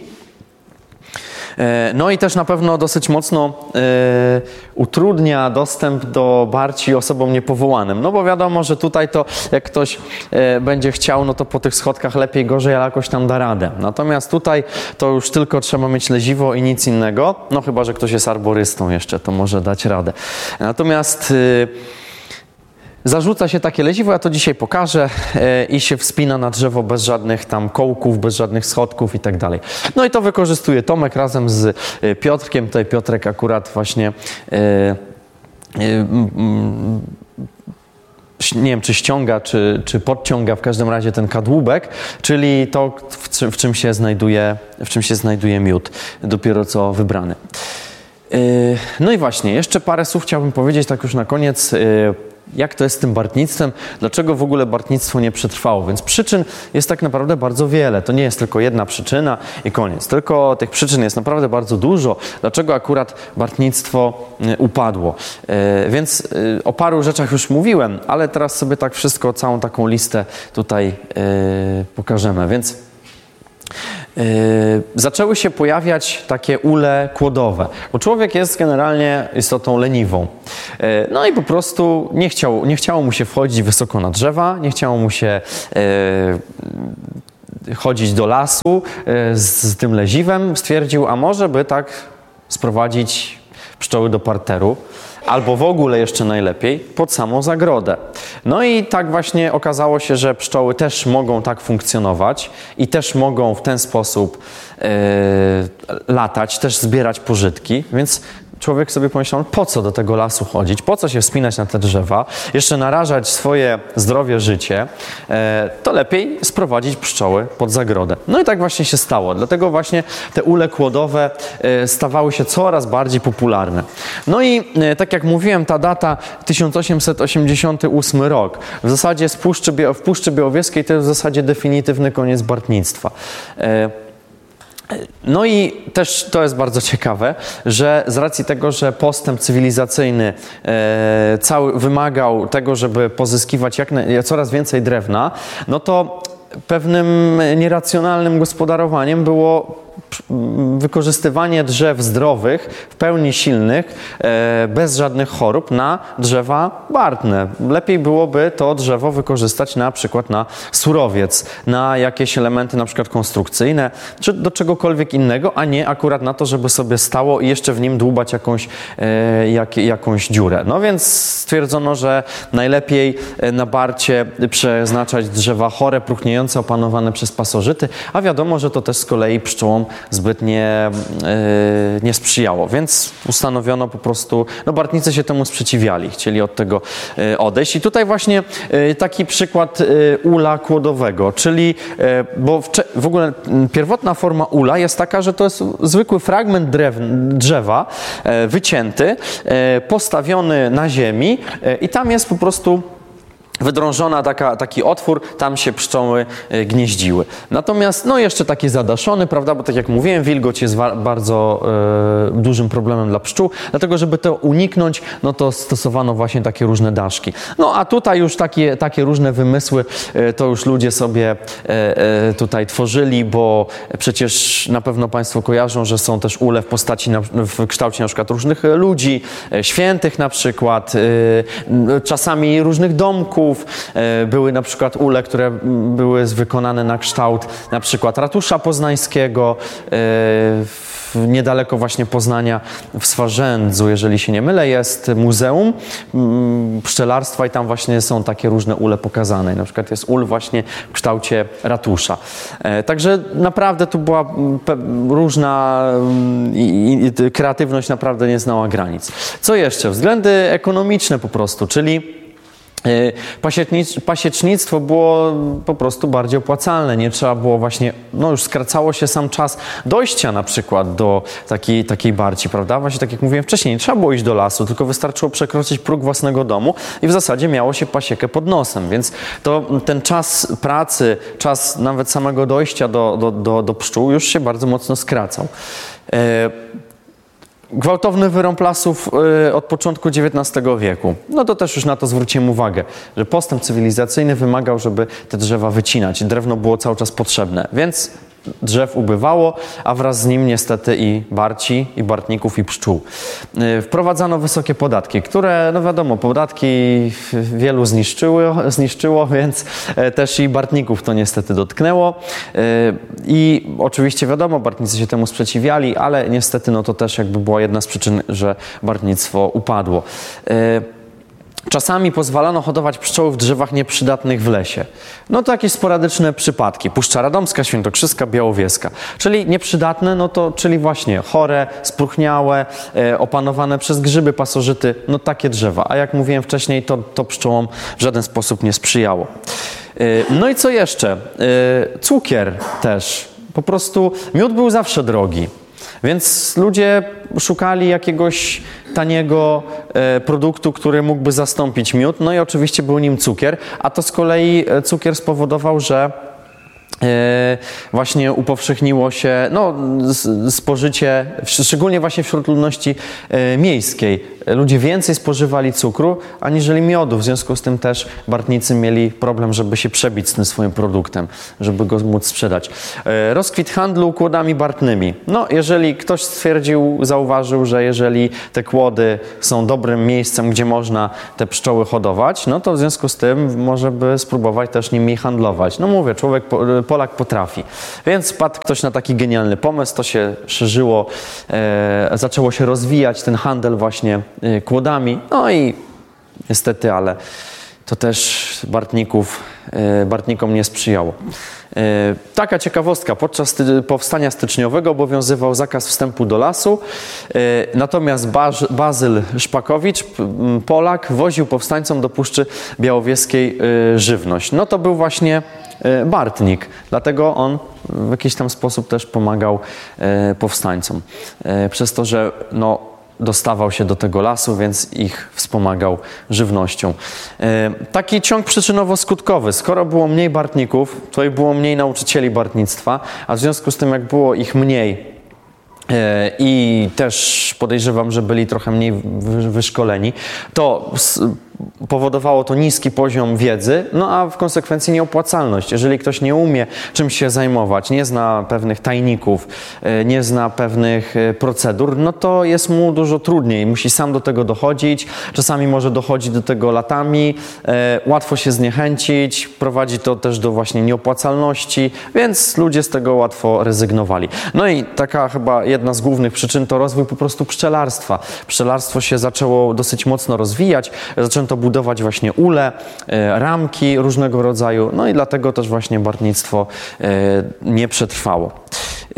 No i też na pewno dosyć mocno e, utrudnia dostęp do barci osobom niepowołanym. No bo wiadomo, że tutaj to jak ktoś e, będzie chciał, no to po tych schodkach lepiej, gorzej, ale jakoś tam da radę. Natomiast tutaj to już tylko trzeba mieć leziwo i nic innego. No chyba, że ktoś jest arborystą jeszcze, to może dać radę. Natomiast e, Zarzuca się takie leziwo, ja to dzisiaj pokażę, e, i się wspina na drzewo bez żadnych tam kołków, bez żadnych schodków i tak dalej. No i to wykorzystuje Tomek razem z e, Piotrkiem. Tutaj Piotrek akurat właśnie e, e, m, nie wiem, czy ściąga, czy, czy podciąga w każdym razie ten kadłubek, czyli to, w czym, w czym się znajduje, w czym się znajduje miód, dopiero co wybrany. E, no i właśnie, jeszcze parę słów chciałbym powiedzieć tak już na koniec, e, jak to jest z tym bartnictwem, dlaczego w ogóle bartnictwo nie przetrwało. Więc przyczyn jest tak naprawdę bardzo wiele. To nie jest tylko jedna przyczyna i koniec. Tylko tych przyczyn jest naprawdę bardzo dużo. Dlaczego akurat bartnictwo upadło. E, więc e, o paru rzeczach już mówiłem, ale teraz sobie tak wszystko, całą taką listę tutaj e, pokażemy. Więc Yy, zaczęły się pojawiać takie ule kłodowe, bo człowiek jest generalnie istotą leniwą. Yy, no i po prostu nie chciał, nie chciało mu się wchodzić wysoko na drzewa, nie chciało mu się yy, chodzić do lasu yy, z, z tym leziwem. Stwierdził, a może by tak sprowadzić pszczoły do parteru, albo w ogóle jeszcze najlepiej pod samą zagrodę. No i tak właśnie okazało się, że pszczoły też mogą tak funkcjonować i też mogą w ten sposób yy, latać, też zbierać pożytki, więc człowiek sobie pomyślał, po co do tego lasu chodzić, po co się wspinać na te drzewa, jeszcze narażać swoje zdrowie, życie, e, to lepiej sprowadzić pszczoły pod zagrodę. No i tak właśnie się stało, dlatego właśnie te ule kłodowe e, stawały się coraz bardziej popularne. No i e, tak jak mówiłem, ta data tysiąc osiemset osiemdziesiąty ósmy rok, w zasadzie z Puszczy, w Puszczy Białowieskiej to jest w zasadzie definitywny koniec bartnictwa. E, No i też to jest bardzo ciekawe, że z racji tego, że postęp cywilizacyjny e, cały wymagał tego, żeby pozyskiwać jak na, coraz więcej drewna, no to pewnym nieracjonalnym gospodarowaniem było wykorzystywanie drzew zdrowych, w pełni silnych, e, bez żadnych chorób na drzewa bartne. Lepiej byłoby to drzewo wykorzystać na przykład na surowiec, na jakieś elementy na przykład konstrukcyjne, czy do czegokolwiek innego, a nie akurat na to, żeby sobie stało i jeszcze w nim dłubać jakąś, e, jak, jakąś dziurę. No więc stwierdzono, że najlepiej na barcie przeznaczać drzewa chore, próchniejące, opanowane przez pasożyty, a wiadomo, że to też z kolei pszczołom zbytnie yy, nie sprzyjało, więc ustanowiono po prostu, no bartnicy się temu sprzeciwiali, chcieli od tego yy, odejść. I tutaj właśnie yy, taki przykład yy, ula kłodowego, czyli, yy, bo w, w ogóle yy, pierwotna forma ula jest taka, że to jest zwykły fragment drew, drzewa yy, wycięty, yy, postawiony na ziemi yy, i tam jest po prostu wydrążona taka, taki otwór, tam się pszczoły e, gnieździły. Natomiast, no jeszcze taki zadaszony, prawda, bo tak jak mówiłem, wilgoć jest wa- bardzo e, dużym problemem dla pszczół, dlatego żeby to uniknąć, no to stosowano właśnie takie różne daszki. No a tutaj już takie, takie różne wymysły e, to już ludzie sobie e, e, tutaj tworzyli, bo przecież na pewno Państwo kojarzą, że są też ule w postaci, na, w kształcie na przykład różnych ludzi, e, świętych na przykład, e, czasami różnych domków. Były na przykład ule, które były wykonane na kształt na przykład ratusza poznańskiego, niedaleko właśnie Poznania w Swarzędzu, jeżeli się nie mylę, jest muzeum pszczelarstwa i tam właśnie są takie różne ule pokazane. Na przykład jest ul właśnie w kształcie ratusza. Także naprawdę tu była różna i, i kreatywność naprawdę nie znała granic. Co jeszcze? Względy ekonomiczne po prostu, czyli pasiecznictwo było po prostu bardziej opłacalne, nie trzeba było właśnie, no już skracało się sam czas dojścia na przykład do takiej, takiej barci, prawda? Właśnie tak jak mówiłem wcześniej, nie trzeba było iść do lasu, tylko wystarczyło przekroczyć próg własnego domu i w zasadzie miało się pasiekę pod nosem, więc to ten czas pracy, czas nawet samego dojścia do, do, do, do pszczół już się bardzo mocno skracał. Gwałtowny wyrąb lasów y, od początku dziewiętnastego wieku. No to też już na to zwróciłem uwagę, że postęp cywilizacyjny wymagał, żeby te drzewa wycinać. Drewno było cały czas potrzebne, więc drzew ubywało, a wraz z nim niestety i barci, i bartników, i pszczół. Y, wprowadzano wysokie podatki, które, no wiadomo, podatki wielu zniszczyły, zniszczyło, więc y, też i bartników to niestety dotknęło. Y, I oczywiście wiadomo, bartnicy się temu sprzeciwiali, ale niestety no to też jakby była jedna z przyczyn, że bartnictwo upadło. Y, Czasami pozwalano hodować pszczoły w drzewach nieprzydatnych w lesie. No to jakieś sporadyczne przypadki. Puszcza Radomska, Świętokrzyska, Białowieska. Czyli nieprzydatne, no to czyli właśnie chore, spróchniałe, e, opanowane przez grzyby, pasożyty, no takie drzewa. A jak mówiłem wcześniej, to, to pszczołom w żaden sposób nie sprzyjało. E, no i co jeszcze? E, cukier też. Po prostu miód był zawsze drogi. Więc ludzie szukali jakiegoś taniego e, produktu, który mógłby zastąpić miód. No i oczywiście był nim cukier, a to z kolei cukier spowodował, że e, właśnie upowszechniło się no, spożycie, szczególnie właśnie wśród ludności e, miejskiej. Ludzie więcej spożywali cukru, aniżeli miodu. W związku z tym też bartnicy mieli problem, żeby się przebić z tym swoim produktem, żeby go móc sprzedać. E, rozkwit handlu kłodami bartnymi. No, jeżeli ktoś stwierdził, zauważył, że jeżeli te kłody są dobrym miejscem, gdzie można te pszczoły hodować, no to w związku z tym może by spróbować też nimi handlować. No mówię, człowiek, Polak potrafi. Więc padł ktoś na taki genialny pomysł, to się szerzyło, e, zaczęło się rozwijać ten handel właśnie kłodami. No i niestety, ale to też bartników, bartnikom nie sprzyjało. Taka ciekawostka. Podczas powstania styczniowego obowiązywał zakaz wstępu do lasu, natomiast Bazyl Szpakowicz, Polak, woził powstańcom do Puszczy Białowieskiej żywność. No to był właśnie bartnik, dlatego on w jakiś tam sposób też pomagał powstańcom. Przez to, że no, dostawał się do tego lasu, więc ich wspomagał żywnością. E, taki ciąg przyczynowo-skutkowy. Skoro było mniej bartników, to i było mniej nauczycieli bartnictwa, a w związku z tym, jak było ich mniej e, i też podejrzewam, że byli trochę mniej wy, wyszkoleni, to s, powodowało to niski poziom wiedzy, no a w konsekwencji nieopłacalność. Jeżeli ktoś nie umie czym się zajmować, nie zna pewnych tajników, nie zna pewnych procedur, no to jest mu dużo trudniej. Musi sam do tego dochodzić, czasami może dochodzić do tego latami, łatwo się zniechęcić, prowadzi to też do właśnie nieopłacalności, więc ludzie z tego łatwo rezygnowali. No i taka chyba jedna z głównych przyczyn to rozwój po prostu pszczelarstwa. Pszczelarstwo się zaczęło dosyć mocno rozwijać, zaczęto budować właśnie ule, e, ramki różnego rodzaju, no i dlatego też właśnie bartnictwo e, nie przetrwało. E,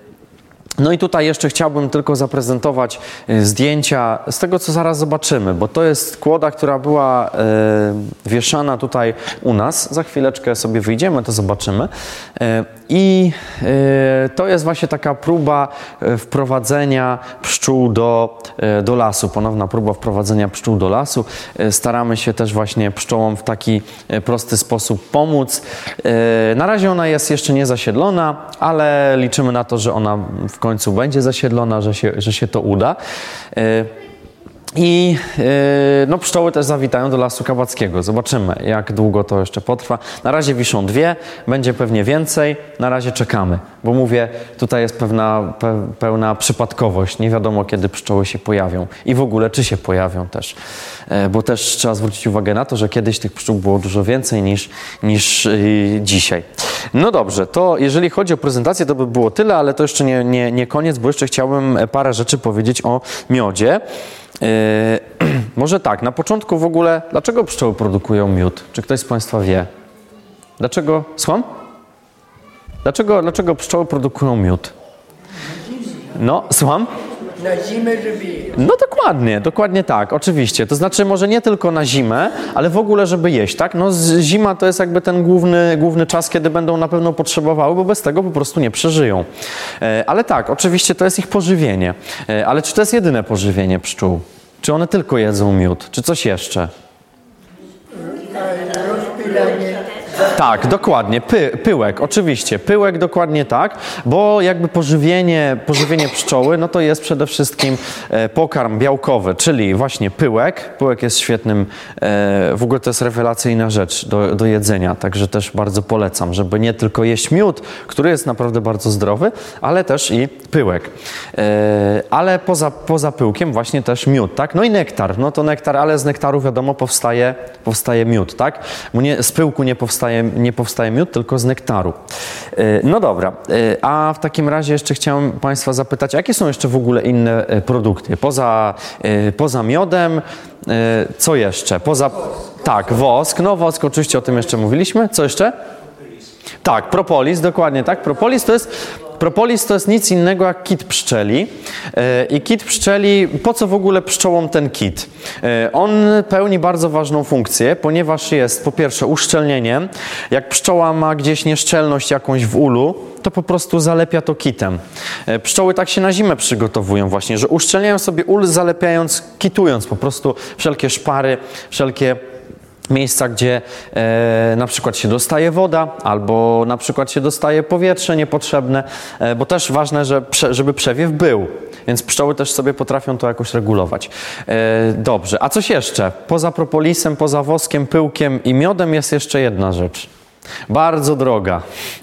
No i tutaj jeszcze chciałbym tylko zaprezentować zdjęcia z tego, co zaraz zobaczymy, bo to jest kłoda, która była e, wieszana tutaj u nas. Za chwileczkę sobie wyjdziemy, to zobaczymy. E, I e, to jest właśnie taka próba wprowadzenia pszczół do, e, do lasu, ponowna próba wprowadzenia pszczół do lasu. E, staramy się też właśnie pszczołom w taki prosty sposób pomóc. E, na razie ona jest jeszcze nie zasiedlona, ale liczymy na to, że ona w końcu będzie zasiedlona, że się, że się to uda. I no, pszczoły też zawitają do Lasu Kabackiego. Zobaczymy, jak długo to jeszcze potrwa. Na razie wiszą dwie, będzie pewnie więcej. Na razie czekamy, bo mówię, tutaj jest pewna, pe, pełna przypadkowość. Nie wiadomo, kiedy pszczoły się pojawią i w ogóle, czy się pojawią też. Bo też trzeba zwrócić uwagę na to, że kiedyś tych pszczół było dużo więcej niż, niż yy, dzisiaj. No dobrze, to jeżeli chodzi o prezentację, to by było tyle, ale to jeszcze nie, nie, nie koniec, bo jeszcze chciałbym parę rzeczy powiedzieć o miodzie. Yy, może tak, na początku w ogóle, dlaczego pszczoły produkują miód? Czy ktoś z Państwa wie? Dlaczego? Słucham? Dlaczego, dlaczego pszczoły produkują miód? No, słucham? Na zimę, żeby jeść. No dokładnie, dokładnie tak, oczywiście. To znaczy może nie tylko na zimę, ale w ogóle, żeby jeść, tak? No zima to jest jakby ten główny, główny czas, kiedy będą na pewno potrzebowały, bo bez tego po prostu nie przeżyją. E, ale tak, oczywiście to jest ich pożywienie. E, ale czy to jest jedyne pożywienie pszczół? Czy one tylko jedzą miód? Czy coś jeszcze? Rozpylanie. Tak, dokładnie. Py, pyłek, oczywiście. Pyłek dokładnie tak, bo jakby pożywienie, pożywienie pszczoły, no to jest przede wszystkim e, pokarm białkowy, czyli właśnie pyłek. Pyłek jest świetnym, e, w ogóle to jest rewelacyjna rzecz do, do jedzenia, także też bardzo polecam, żeby nie tylko jeść miód, który jest naprawdę bardzo zdrowy, ale też i pyłek. E, ale poza, poza pyłkiem właśnie też miód, tak? No i nektar, no to nektar, ale z nektaru wiadomo powstaje, powstaje miód, tak? Bo nie, z pyłku nie powstaje powstaje, nie powstaje miód, tylko z nektaru. No dobra, a w takim razie jeszcze chciałem Państwa zapytać, jakie są jeszcze w ogóle inne produkty? Poza, poza miodem, co jeszcze? Poza, tak, wosk, no wosk oczywiście o tym jeszcze mówiliśmy. Co jeszcze? Tak, propolis, dokładnie tak. Propolis to jest, propolis to jest nic innego jak kit pszczeli. I kit pszczeli, po co w ogóle pszczołom ten kit? On pełni bardzo ważną funkcję, ponieważ jest po pierwsze uszczelnieniem. Jak pszczoła ma gdzieś nieszczelność jakąś w ulu, to po prostu zalepia to kitem. Pszczoły tak się na zimę przygotowują właśnie, że uszczelniają sobie ul, zalepiając, kitując po prostu wszelkie szpary, wszelkie miejsca, gdzie e, na przykład się dostaje woda, albo na przykład się dostaje powietrze niepotrzebne, e, bo też ważne, że prze, żeby przewiew był, więc pszczoły też sobie potrafią to jakoś regulować. E, dobrze, a coś jeszcze? Poza propolisem, poza woskiem, pyłkiem i miodem jest jeszcze jedna rzecz. Bardzo droga.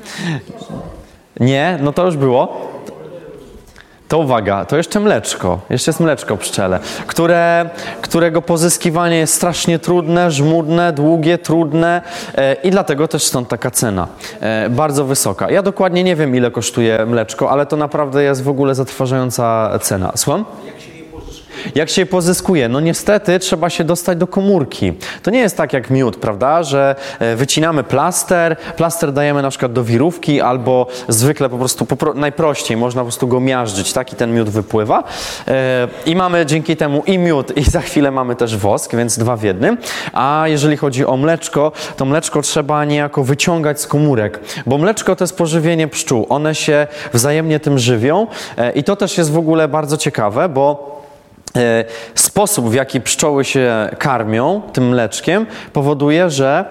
Nie? No to już było. To uwaga, to jeszcze mleczko, jeszcze jest mleczko pszczele, które, którego pozyskiwanie jest strasznie trudne, żmudne, długie, trudne e, i dlatego też stąd taka cena, e, bardzo wysoka. Ja dokładnie nie wiem, ile kosztuje mleczko, ale to naprawdę jest w ogóle zatrważająca cena. Słucham? Jak się je pozyskuje? No niestety trzeba się dostać do komórki. To nie jest tak jak miód, prawda, że wycinamy plaster, plaster dajemy na przykład do wirówki albo zwykle po prostu popro- najprościej można po prostu go miażdżyć, tak, i ten miód wypływa. Yy, I mamy dzięki temu i miód, i za chwilę mamy też wosk, więc dwa w jednym. A jeżeli chodzi o mleczko, to mleczko trzeba niejako wyciągać z komórek, bo mleczko to jest pożywienie pszczół. One się wzajemnie tym żywią yy, i to też jest w ogóle bardzo ciekawe, bo sposób, w jaki pszczoły się karmią tym mleczkiem, powoduje, że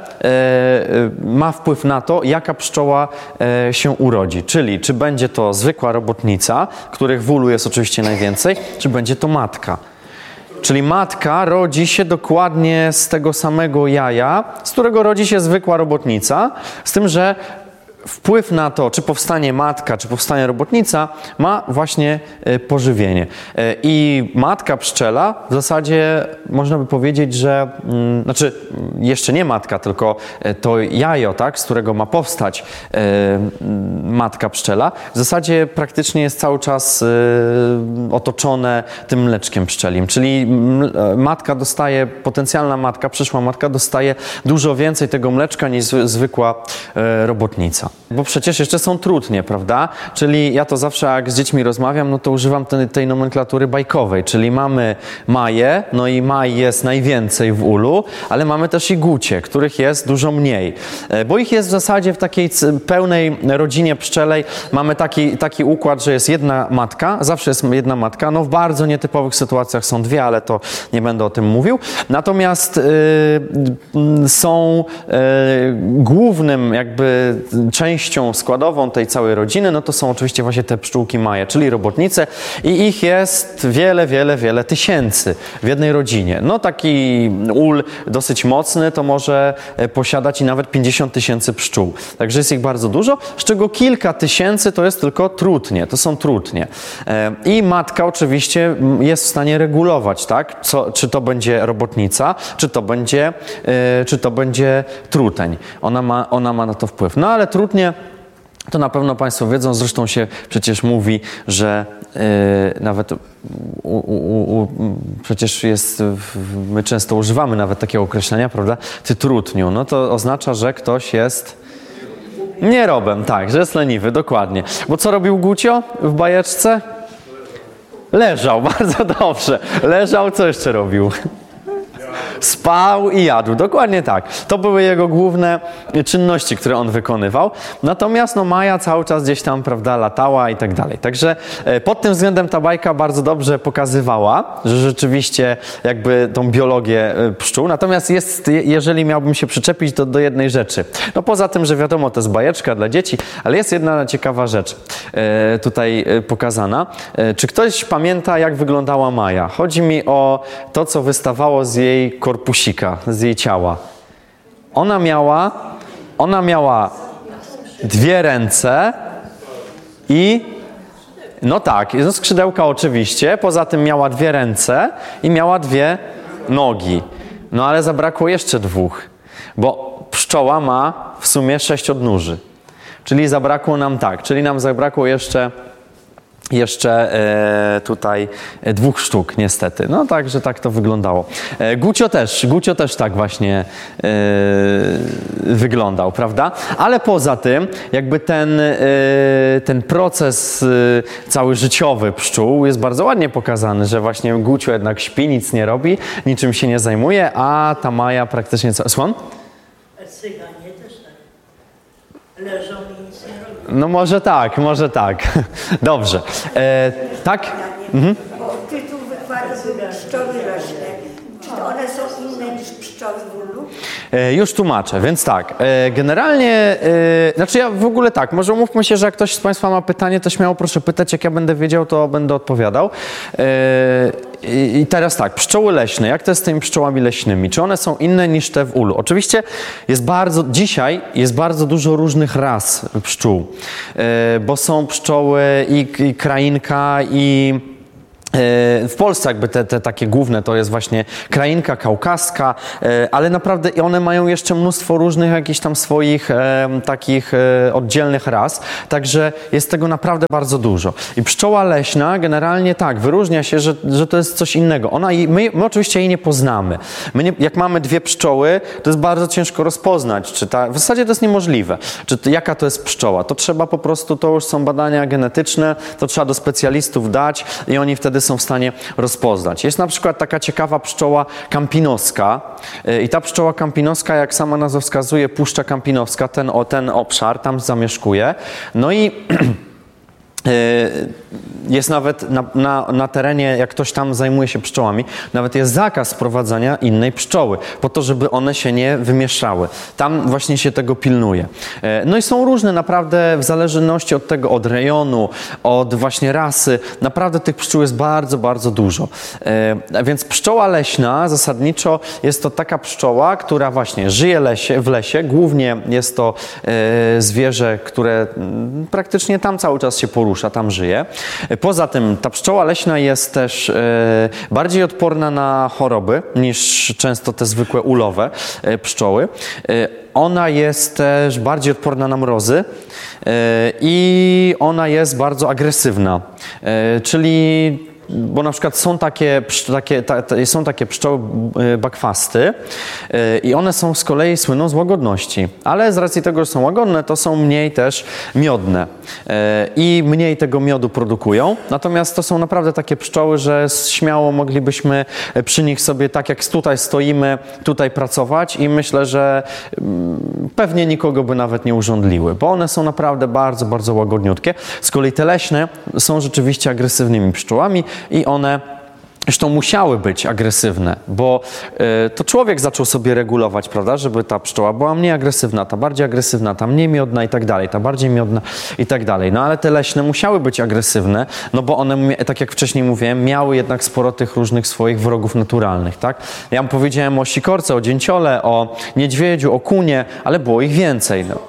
ma wpływ na to, jaka pszczoła się urodzi. Czyli czy będzie to zwykła robotnica, których w ulu jest oczywiście najwięcej, czy będzie to matka. Czyli matka rodzi się dokładnie z tego samego jaja, z którego rodzi się zwykła robotnica, z tym, że wpływ na to, czy powstanie matka, czy powstanie robotnica, ma właśnie pożywienie. I matka pszczela w zasadzie można by powiedzieć, że mm, znaczy jeszcze nie matka, tylko to jajo, tak, z którego ma powstać e, matka pszczela, w zasadzie praktycznie jest cały czas e, otoczone tym mleczkiem pszczelim. Czyli matka dostaje, potencjalna matka, przyszła matka dostaje dużo więcej tego mleczka niż zwykła e, robotnica. Bo przecież jeszcze są trutnie, prawda? Czyli ja to zawsze jak z dziećmi rozmawiam, no to używam tej, tej nomenklatury bajkowej, czyli mamy maje, no i maj jest najwięcej w ulu, ale mamy też i gucie, których jest dużo mniej. Bo ich jest w zasadzie w takiej pełnej rodzinie pszczelej, mamy taki, taki układ, że jest jedna matka, zawsze jest jedna matka, no w bardzo nietypowych sytuacjach są dwie, ale to nie będę o tym mówił. Natomiast yy, są yy, głównym jakby częścią składową tej całej rodziny, no to są oczywiście właśnie te pszczółki maje, czyli robotnice i ich jest wiele, wiele, wiele tysięcy w jednej rodzinie. No taki ul dosyć mocny to może posiadać i nawet pięćdziesiąt tysięcy pszczół. Także jest ich bardzo dużo, z czego kilka tysięcy to jest tylko trutnie, to są trutnie. I matka oczywiście jest w stanie regulować, tak, co, czy to będzie robotnica, czy to będzie, czy to będzie truteń. Ona ma, ona ma na to wpływ. No ale trutnie to na pewno Państwo wiedzą, zresztą się przecież mówi, że yy, nawet u, u, u, przecież jest, my często używamy nawet takiego określenia, prawda, ty trutniu, no to oznacza, że ktoś jest nierobem, tak, że jest leniwy, dokładnie. Bo co robił Gucio w bajeczce? Leżał, bardzo dobrze. Leżał, co jeszcze robił? Spał i jadł, dokładnie tak. To były jego główne czynności, które on wykonywał. Natomiast no, Maja cały czas gdzieś tam, prawda, latała i tak dalej. Także e, pod tym względem ta bajka bardzo dobrze pokazywała, że rzeczywiście jakby tą biologię e, pszczół. Natomiast jest, jeżeli miałbym się przyczepić do, do jednej rzeczy. No poza tym, że wiadomo, to jest bajeczka dla dzieci, ale jest jedna ciekawa rzecz e, tutaj e, pokazana. E, czy ktoś pamięta, jak wyglądała Maja? Chodzi mi o to, co wystawało z jej korpusika, z jej ciała. Ona miała, ona miała dwie ręce i no tak, no skrzydełka oczywiście, poza tym miała dwie ręce i miała dwie nogi. No ale zabrakło jeszcze dwóch, bo pszczoła ma w sumie sześć odnóży. Czyli zabrakło nam tak, czyli nam zabrakło jeszcze Jeszcze e, tutaj dwóch sztuk niestety. No tak, że tak to wyglądało. E, Gucio też, Gucio też tak właśnie e, wyglądał, prawda? Ale poza tym jakby ten, e, ten proces e, cały życiowy pszczół jest bardzo ładnie pokazany, że właśnie Gucio jednak śpi, nic nie robi, niczym się nie zajmuje, a ta Maja praktycznie... Co... Słucham? Cyganie też tak. Leżą i nic nie robią. No może tak, może tak. Dobrze. E, tak? Mhm. Bo tytuł wykładu był pszczoły leśne. Czy to one są inne niż pszczoły w ulu? E, już tłumaczę, więc tak. E, generalnie, e, znaczy ja w ogóle tak, może umówmy się, że jak ktoś z Państwa ma pytanie, to śmiało proszę pytać, jak ja będę wiedział, to będę odpowiadał. E, i, I teraz tak, pszczoły leśne, jak to jest z tymi pszczołami leśnymi? Czy one są inne niż te w ulu? Oczywiście jest bardzo, dzisiaj jest bardzo dużo różnych ras pszczół, e, bo są pszczoły i, i krainka, i w Polsce jakby te, te takie główne to jest właśnie krainka kaukaska, ale naprawdę one mają jeszcze mnóstwo różnych jakichś tam swoich e, takich e, oddzielnych ras, także jest tego naprawdę bardzo dużo. I pszczoła leśna generalnie tak, wyróżnia się, że, że to jest coś innego. Ona, my, my oczywiście jej nie poznamy. My nie, jak mamy dwie pszczoły, to jest bardzo ciężko rozpoznać, czy ta, w zasadzie to jest niemożliwe, czy to, jaka to jest pszczoła. To trzeba po prostu, to już są badania genetyczne, to trzeba do specjalistów dać i oni wtedy są w stanie rozpoznać. Jest na przykład taka ciekawa pszczoła kampinoska i ta pszczoła kampinoska, jak sama nazwa wskazuje, Puszcza Kampinoska, ten, o, ten obszar tam zamieszkuje. No i jest nawet na, na, na terenie, jak ktoś tam zajmuje się pszczołami, nawet jest zakaz sprowadzania innej pszczoły, po to, żeby one się nie wymieszały. Tam właśnie się tego pilnuje. No i są różne naprawdę, w zależności od tego, od rejonu, od właśnie rasy, naprawdę tych pszczół jest bardzo, bardzo dużo. Więc pszczoła leśna zasadniczo jest to taka pszczoła, która właśnie żyje lesie, w lesie, głównie jest to zwierzę, które praktycznie tam cały czas się porusza, tam żyje. Poza tym ta pszczoła leśna jest też e, bardziej odporna na choroby niż często te zwykłe ulowe e, pszczoły. E, ona jest też bardziej odporna na mrozy e, i ona jest bardzo agresywna, e, czyli bo na przykład są takie, takie, ta, ta, są takie pszczoły bakwasty yy, i one są z kolei słyną z łagodności, ale z racji tego, że są łagodne, to są mniej też miodne yy, i mniej tego miodu produkują. Natomiast to są naprawdę takie pszczoły, że śmiało moglibyśmy przy nich sobie tak jak tutaj stoimy, tutaj pracować i myślę, że yy, pewnie nikogo by nawet nie urządliły, bo one są naprawdę bardzo, bardzo łagodniutkie. Z kolei te leśne są rzeczywiście agresywnymi pszczołami i one zresztą musiały być agresywne, bo y, to człowiek zaczął sobie regulować, prawda, żeby ta pszczoła była mniej agresywna, ta bardziej agresywna, ta mniej miodna i tak dalej, ta bardziej miodna i tak dalej. No ale te leśne musiały być agresywne, no bo one, tak jak wcześniej mówiłem, miały jednak sporo tych różnych swoich wrogów naturalnych, tak? Ja mu powiedziałem o sikorce, o dzięciole, o niedźwiedziu, o kunie, ale było ich więcej, no.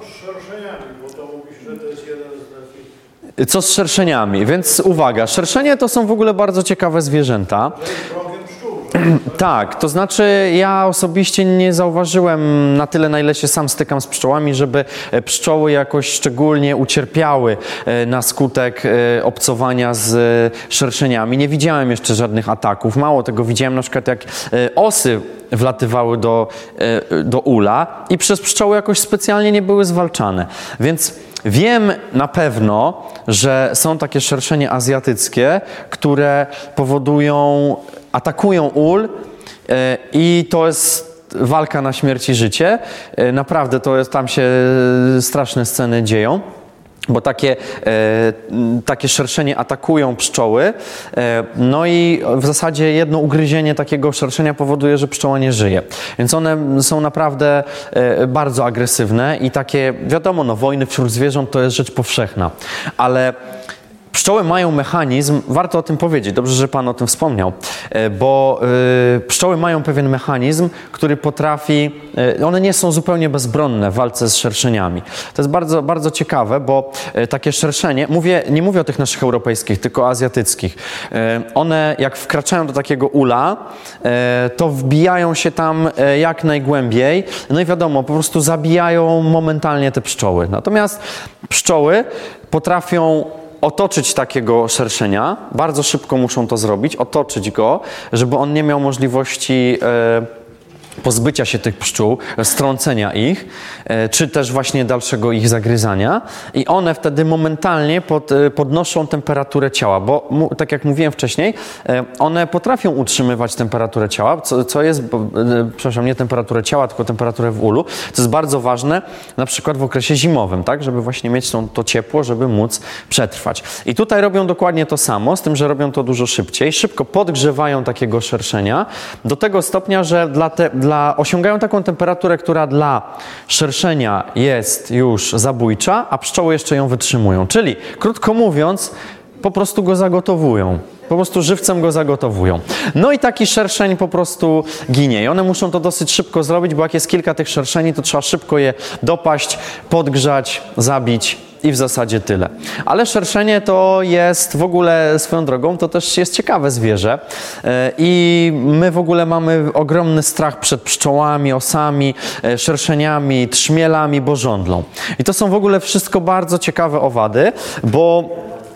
Co z szerszeniami? Więc uwaga, szerszenie to są w ogóle bardzo ciekawe zwierzęta. Tak, to znaczy ja osobiście nie zauważyłem na tyle, na ile się sam stykam z pszczołami, żeby pszczoły jakoś szczególnie ucierpiały na skutek obcowania z szerszeniami. Nie widziałem jeszcze żadnych ataków. Mało tego, widziałem na przykład jak osy wlatywały do, do ula i przez pszczoły jakoś specjalnie nie były zwalczane. Więc wiem na pewno, że są takie szerszenie azjatyckie, które powodują, atakują ul i to jest walka na śmierć i życie. Naprawdę to jest, tam się straszne sceny dzieją. Bo takie, e, takie szerszenie atakują pszczoły, e, no i w zasadzie jedno ugryzienie takiego szerszenia powoduje, że pszczoła nie żyje. Więc one są naprawdę e, bardzo agresywne i takie, wiadomo, no, wojny wśród zwierząt to jest rzecz powszechna, ale Pszczoły mają mechanizm, warto o tym powiedzieć, dobrze, że Pan o tym wspomniał, bo pszczoły mają pewien mechanizm, który potrafi, one nie są zupełnie bezbronne w walce z szerszeniami. To jest bardzo, bardzo ciekawe, bo takie szerszenie, mówię, nie mówię o tych naszych europejskich, tylko azjatyckich, one jak wkraczają do takiego ula, to wbijają się tam jak najgłębiej, no i wiadomo, po prostu zabijają momentalnie te pszczoły. Natomiast pszczoły potrafią otoczyć takiego szerszenia, bardzo szybko muszą to zrobić, otoczyć go, żeby on nie miał możliwości e, pozbycia się tych pszczół, strącenia ich, e, czy też właśnie dalszego ich zagryzania i one wtedy momentalnie pod, e, podnoszą temperaturę ciała, bo mu, tak jak mówiłem wcześniej, e, one potrafią utrzymywać temperaturę ciała, co, co jest, bo, e, przepraszam, nie temperaturę ciała, tylko temperaturę w ulu, co jest bardzo ważne na przykład w okresie zimowym, tak, żeby właśnie mieć tą, to ciepło, żeby móc przetrwać. I tutaj robią dokładnie to samo, z tym, że robią to dużo szybciej, szybko podgrzewają takiego szerszenia do tego stopnia, że dla te, Dla, osiągają taką temperaturę, która dla szerszenia jest już zabójcza, a pszczoły jeszcze ją wytrzymują. Czyli, krótko mówiąc, po prostu go zagotowują. Po prostu żywcem go zagotowują. No i taki szerszeń po prostu ginie. I one muszą to dosyć szybko zrobić, bo jak jest kilka tych szerszeni, to trzeba szybko je dopaść, podgrzać, zabić i w zasadzie tyle. Ale szerszenie to jest w ogóle swoją drogą, to też jest ciekawe zwierzę i my w ogóle mamy ogromny strach przed pszczołami, osami, szerszeniami, trzmielami, bożądlą. I to są w ogóle wszystko bardzo ciekawe owady, bo